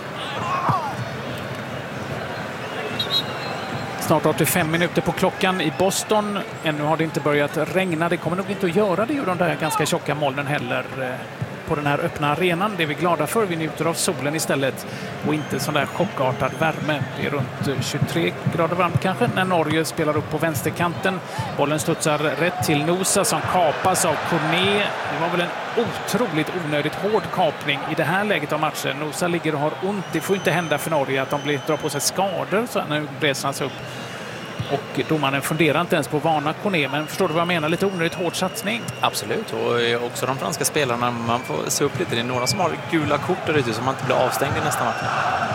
Snart 85 minuter på klockan i Boston. Ännu har det inte börjat regna. Det kommer nog inte att göra det ur de där ganska tjocka molnen heller. på den här öppna arenan. Det är vi glada för. Vi njuter av solen istället och inte sån där chockartad värme. Det är runt 23 grader varmt kanske när Norge spelar upp på vänsterkanten. Bollen studsar rätt till Nusa som kapas av Kone. Det var väl en otroligt onödigt hård kapning i det här läget av matchen. Nusa ligger och har ont. Det får inte hända för Norge att de drar på sig skador så när bräsnas upp. Och domaren funderar inte ens på varna Kone, men förstår du vad jag menar? Lite onödigt hård satsning. Absolut, och också de franska spelarna, man får se upp lite. Det är några som har gula kort där ute som man inte blir avstängd i nästa match.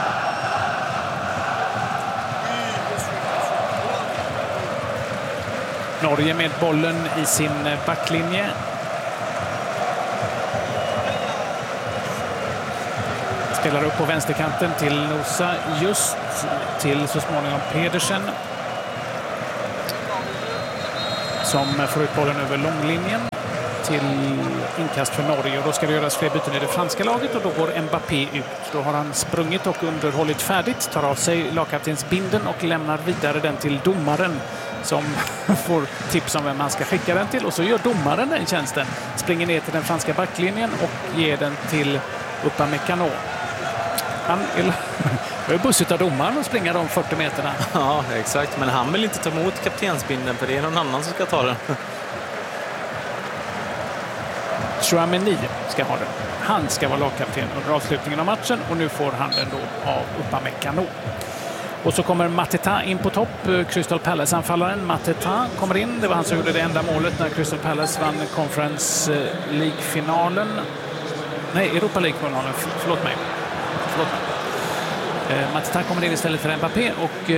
Norge med bollen i sin backlinje. Spelar upp på vänsterkanten till Nusa, just till så småningom Pedersen. Som får ut bollen över långlinjen till inkast för Norge. Och då ska det göras fler byten i det franska laget och då går Mbappé ut. Då har han sprungit och underhållit färdigt, tar av sig lagkaptensbindeln och lämnar vidare den till domaren som får tips om vem han ska skicka den till. Och så gör domaren den tjänsten. Springer ner till den franska backlinjen och ger den till Upamecano. Han är bussigt av domaren och springer de 40 meterna. Ja, exakt. Men han vill inte ta emot kaptensbindeln för det är någon annan som ska ta den. Chouameni ska ha den. Han ska vara lagkapten under avslutningen av matchen och nu får han den då av Upamecano. Och så kommer Mateta in på topp. Crystal Palace-anfallaren Mateta kommer in. Det var han som gjorde det enda målet när Crystal Palace vann Conference League-finalen. Nej, Europa League-finalen. Förlåt mig. Mateta kommer in istället för Mbappé och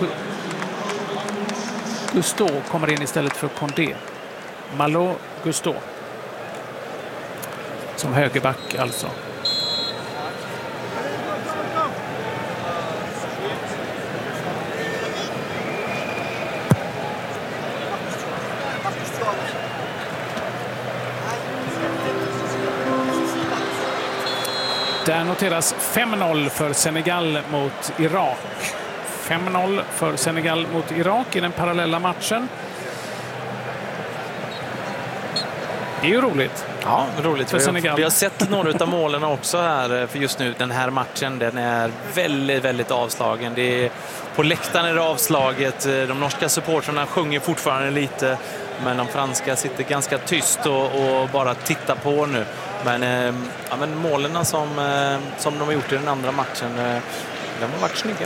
Gusto kommer in istället för Condé. Malo Gusto. Som högerback alltså. Där noteras 5-0 för Senegal mot Irak. 5-0 för Senegal mot Irak i den parallella matchen. Det är ju roligt. Ja, roligt. För Senegal. Vi har sett några av målen också här för just nu. Den här matchen, den är väldigt, väldigt avslagen. Det är, på läktaren är det avslaget. De norska supportrarna sjunger fortfarande lite. Men de franska sitter ganska tyst och bara tittar på nu. Men målen som de har gjort i den andra matchen, de har varit snygga.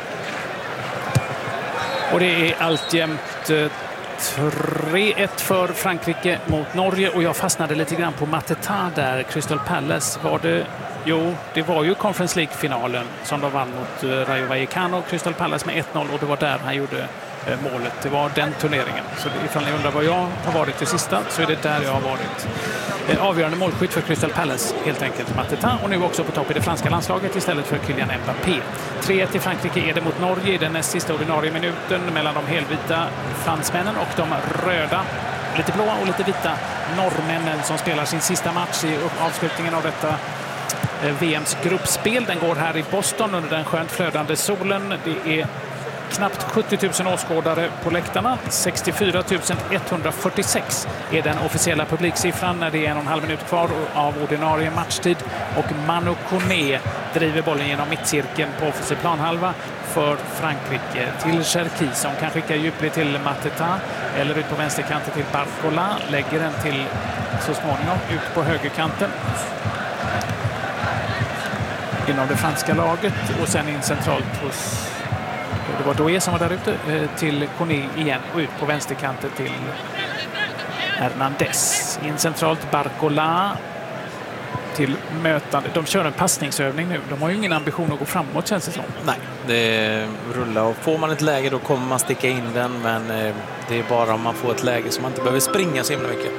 Och det är alltjämt 3-1 för Frankrike mot Norge. Och jag fastnade lite grann på Mateta där. Crystal Palace var det... Jo, det var ju Conference League-finalen som de vann mot Rayo Vallecano. Crystal Palace med 1-0 och det var där han gjorde målet. Det var den turneringen. Så ifall ni undrar var jag har varit det sista så är det där jag har varit. Avgörande målskytt för Crystal Palace helt enkelt Mateta och nu också på topp i det franska landslaget istället för Kylian Mbappé. 3-1 i Frankrike är det mot Norge i den näst sista ordinarie minuten mellan de helvita fransmännen och de röda, lite blåa och lite vita norrmännen som spelar sin sista match i avslutningen av detta VMs gruppspel. Den går här i Boston under den skönt flödande solen. Det är knappt 70 000 åskådare på läktarna. 64 146 är den officiella publiksiffran när det är 1,5 minut kvar av ordinarie matchtid. Och Manu Kone driver bollen genom mittcirkeln på offensiv planhalva för Frankrike till Cherki som kan skicka djupled till Mateta eller ut på vänsterkanten till Barcola. Lägger den till så småningom ut på högerkanten inom det franska laget och sen in centralt hos... Det var Doué som var där ute till Kone igen och ut på vänsterkanten till Hernandez. In centralt Barcola till mötande. De kör en passningsövning nu. De har ju ingen ambition att gå framåt känns det som. Nej, det rullar och får man ett läge då kommer man sticka in den men det är bara om man får ett läge som man inte behöver springa så himla mycket.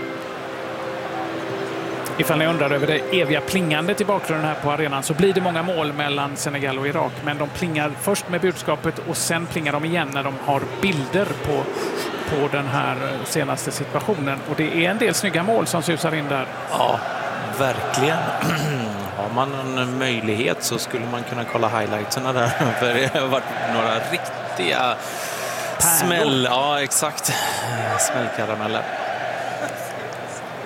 Ifall ni undrar över det eviga plingandet i bakgrunden här på arenan så blir det många mål mellan Senegal och Irak. Men de plingar först med budskapet och sen plingar de igen när de har bilder på den här senaste situationen. Och det är en del snygga mål som susar in där. Ja, verkligen. Har man en möjlighet så skulle man kunna kolla highlightserna där. För det har varit några riktiga smäll. Ja, exakt. Smällkarameller.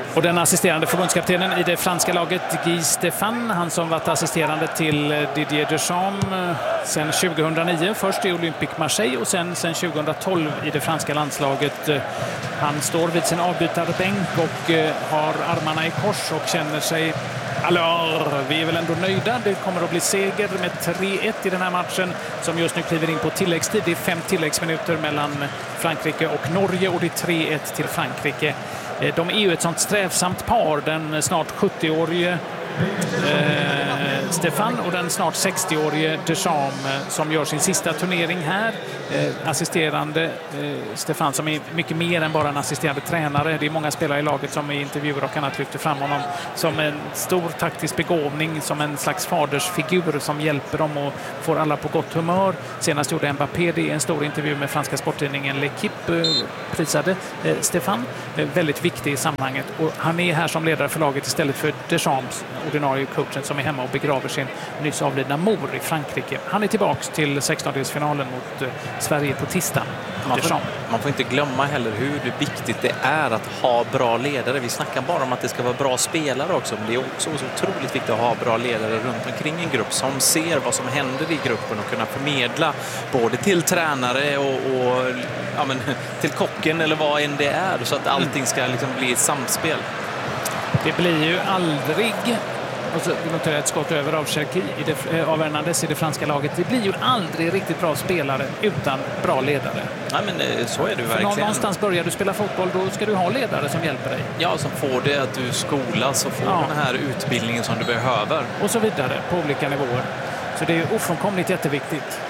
Och den assisterande förbundskaptenen i det franska laget, Guy Stéphane, han som varit assisterande till Didier Deschamps sen 2009, först i Olympique Marseille och sen 2012 i det franska landslaget. Han står vid sin avbytarbänk och har armarna i kors och känner sig... vi är väl ändå nöjda. Det kommer att bli seger med 3-1 i den här matchen som just nu kliver in på tilläggstid. Det är 5 tilläggsminuter mellan Frankrike och Norge och det är 3-1 till Frankrike. De är ju ett sånt strävsamt par, den snart 70-årige Stéphane och den snart 60-årige Deschamps som gör sin sista turnering här. Assisterande Stéphane som är mycket mer än bara en assisterande tränare. Det är många spelare i laget som i intervjuer och annat lyfter fram honom som en stor taktisk begåvning, som en slags fadersfigur som hjälper dem och får alla på gott humör. Senast gjorde Mbappé det i en stor intervju med franska sporttidningen L'Équipe, prisade Stéphane. Väldigt viktig i sammanhanget och han är här som ledare för laget istället för Deschamps, ordinarie coachen som är hemma och begraver sin nyss avlidna mor i Frankrike. Han är tillbaks till 16-delsfinalen mot Sverige på tisdag. Man får inte glömma heller hur viktigt det är att ha bra ledare. Vi snackar bara om att det ska vara bra spelare också, men det är också så otroligt viktigt att ha bra ledare runt omkring en grupp som ser vad som händer i gruppen och kunna förmedla både till tränare och till kocken eller vad än det är, så att allting ska liksom bli ett samspel. Det blir ju aldrig... Och så noterar ett skott över av Cherki av Hernandez i det franska laget. Det blir ju aldrig riktigt bra spelare utan bra ledare. Nej, men så är det verkligen. Någonstans börjar du spela fotboll, då ska du ha ledare som hjälper dig. Ja, som får det att du skolas och får den här utbildningen som du behöver. Och så vidare på olika nivåer. Så det är ofrånkomligt jätteviktigt.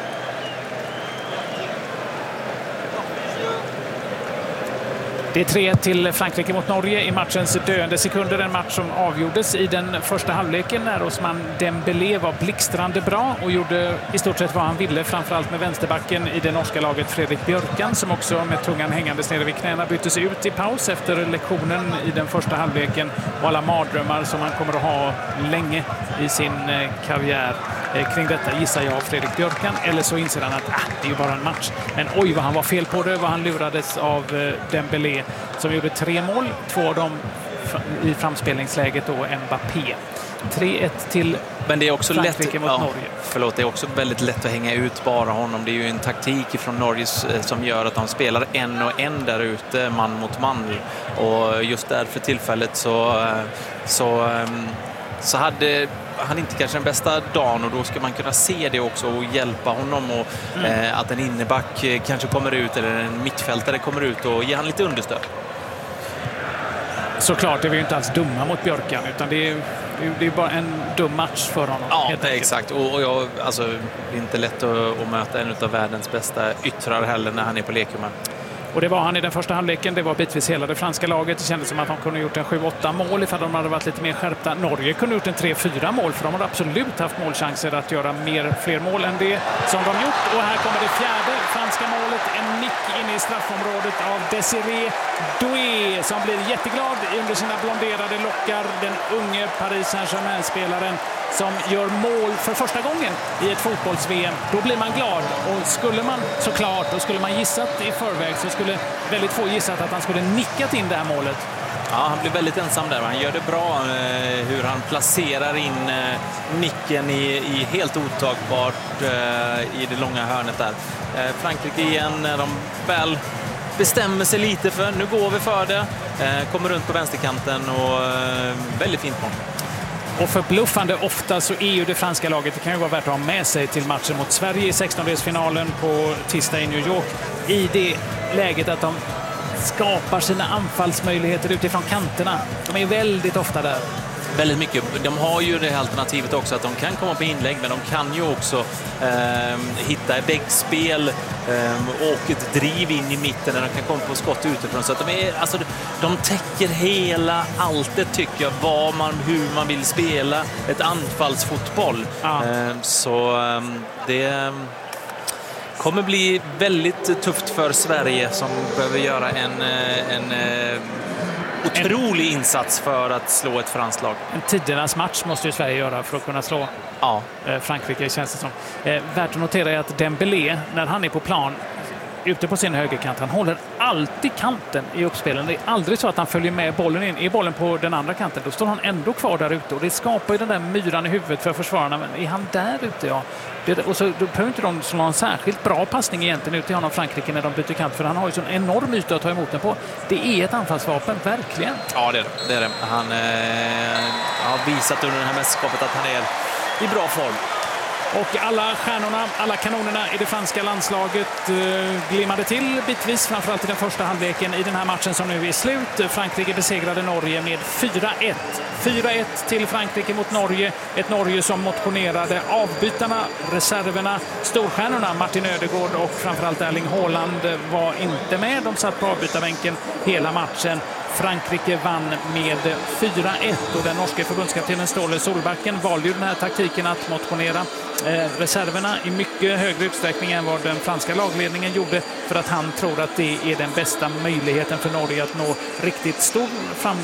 Det är 3-1 till Frankrike mot Norge i matchens döende sekunder. En match som avgjordes i den första halvleken när Ousmane Dembélé var blixtrande bra och gjorde i stort sett vad han ville, framförallt med vänsterbacken i det norska laget Fredrik Björkan, som också med tungan hängandes nere vid knäna byttes ut i paus efter lektionen i den första halvleken och alla mardrömmar som han kommer att ha länge i sin karriär. Kring detta gissar jag Fredrik Björkan, eller så inser han att det är ju bara en match. Men oj vad han var fel på det, vad han lurades av Dembélé som gjorde 3 mål, 2 av dem i framspelningsläget då Mbappé. 3-1 till men det är också Frankrike mot Norge. Förlåt, det är också väldigt lätt att hänga ut bara honom. Det är ju en taktik från Norge som gör att de spelar en och en där ute, man mot man. Och just där för tillfället så hade han inte kanske den bästa dagen, och då ska man kunna se det också och hjälpa honom och att en inneback kanske kommer ut eller en mittfältare kommer ut och ge han lite understöd. Såklart är vi ju inte alls dumma mot Björkan, utan det är bara en dum match för honom. Ja, exakt. Och det är inte lätt att möta en av världens bästa yttrar heller när han är på lekhumör. Och det var han i den första halvleken. Det var bitvis hela det franska laget. Det kändes som att de kunde gjort en 7-8 mål ifall de hade varit lite mer skärpta. Norge kunde gjort en 3-4 mål, för de hade absolut haft målchanser att göra fler mål än det som de gjort. Och här kommer det fjärde franska målet. En nick in i straffområdet av Désiré Doué som blir jätteglad under sina blonderade lockar. Den unge Paris Saint-Germain-spelaren som gör mål för första gången i ett fotbolls-VM. Då blir man glad. Och skulle man gissat i förväg så skulle väldigt få gissat att han skulle nickat in det här målet. Ja, han blir väldigt ensam där. Han gör det bra hur han placerar in nicken i helt otagbart i det långa hörnet där. Frankrike igen när de väl bestämmer sig lite för nu går vi för det. Kommer runt på vänsterkanten och väldigt fint mål. Och förbluffande ofta så är ju det franska laget, det kan ju vara värt att ha med sig till matchen mot Sverige i 16-delsfinalen på tisdag i New York, i det läget att de skapar sina anfallsmöjligheter utifrån kanterna. De är väldigt ofta där. Väldigt mycket. De har ju det alternativet också att de kan komma på inlägg, men de kan ju också hitta väggspel och ett driv in i mitten där de kan komma på skott utifrån. Så att de täcker hela alltet, tycker jag, hur man vill spela ett anfallsfotboll. Ja. Det kommer bli väldigt tufft för Sverige som behöver göra en otrolig insats för att slå ett franskt lag. En tidernas match måste ju Sverige göra för att kunna slå Frankrike, känns det som. Värt att notera är att Dembélé, när han är på plan, ute på sin högerkant. Han håller alltid kanten i uppspelen. Det är aldrig så att han följer med bollen in. Är bollen på den andra kanten, då står han ändå kvar där ute. Och det skapar ju den där myran i huvudet för försvararna. Men är han där ute, ja. Och så då behöver inte de slå en särskilt bra passning egentligen ut till honom Frankrike när de byter kant. För han har ju sån enorm yta att ta emot den på. Det är ett anfallsvapen, verkligen. Ja, det är det. Han har visat under det här mästerskapet att han är i bra form. Och alla stjärnorna, alla kanonerna i det franska landslaget glimmade till bitvis, framförallt i den första halvleken i den här matchen som nu är slut. Frankrike besegrade Norge med 4-1. 4-1 till Frankrike mot Norge. Ett Norge som motionerade avbytarna, reserverna, storstjärnorna Martin Ödegaard och framförallt Erling Haaland var inte med. De satt på avbytarbänken hela matchen. Frankrike vann med 4-1 och den norska förbundskaptenen Ståle Solbacken valde ju den här taktiken att motionera reserverna i mycket högre utsträckning än vad den franska lagledningen gjorde, för att han tror att det är den bästa möjligheten för Norge att nå riktigt stor framgång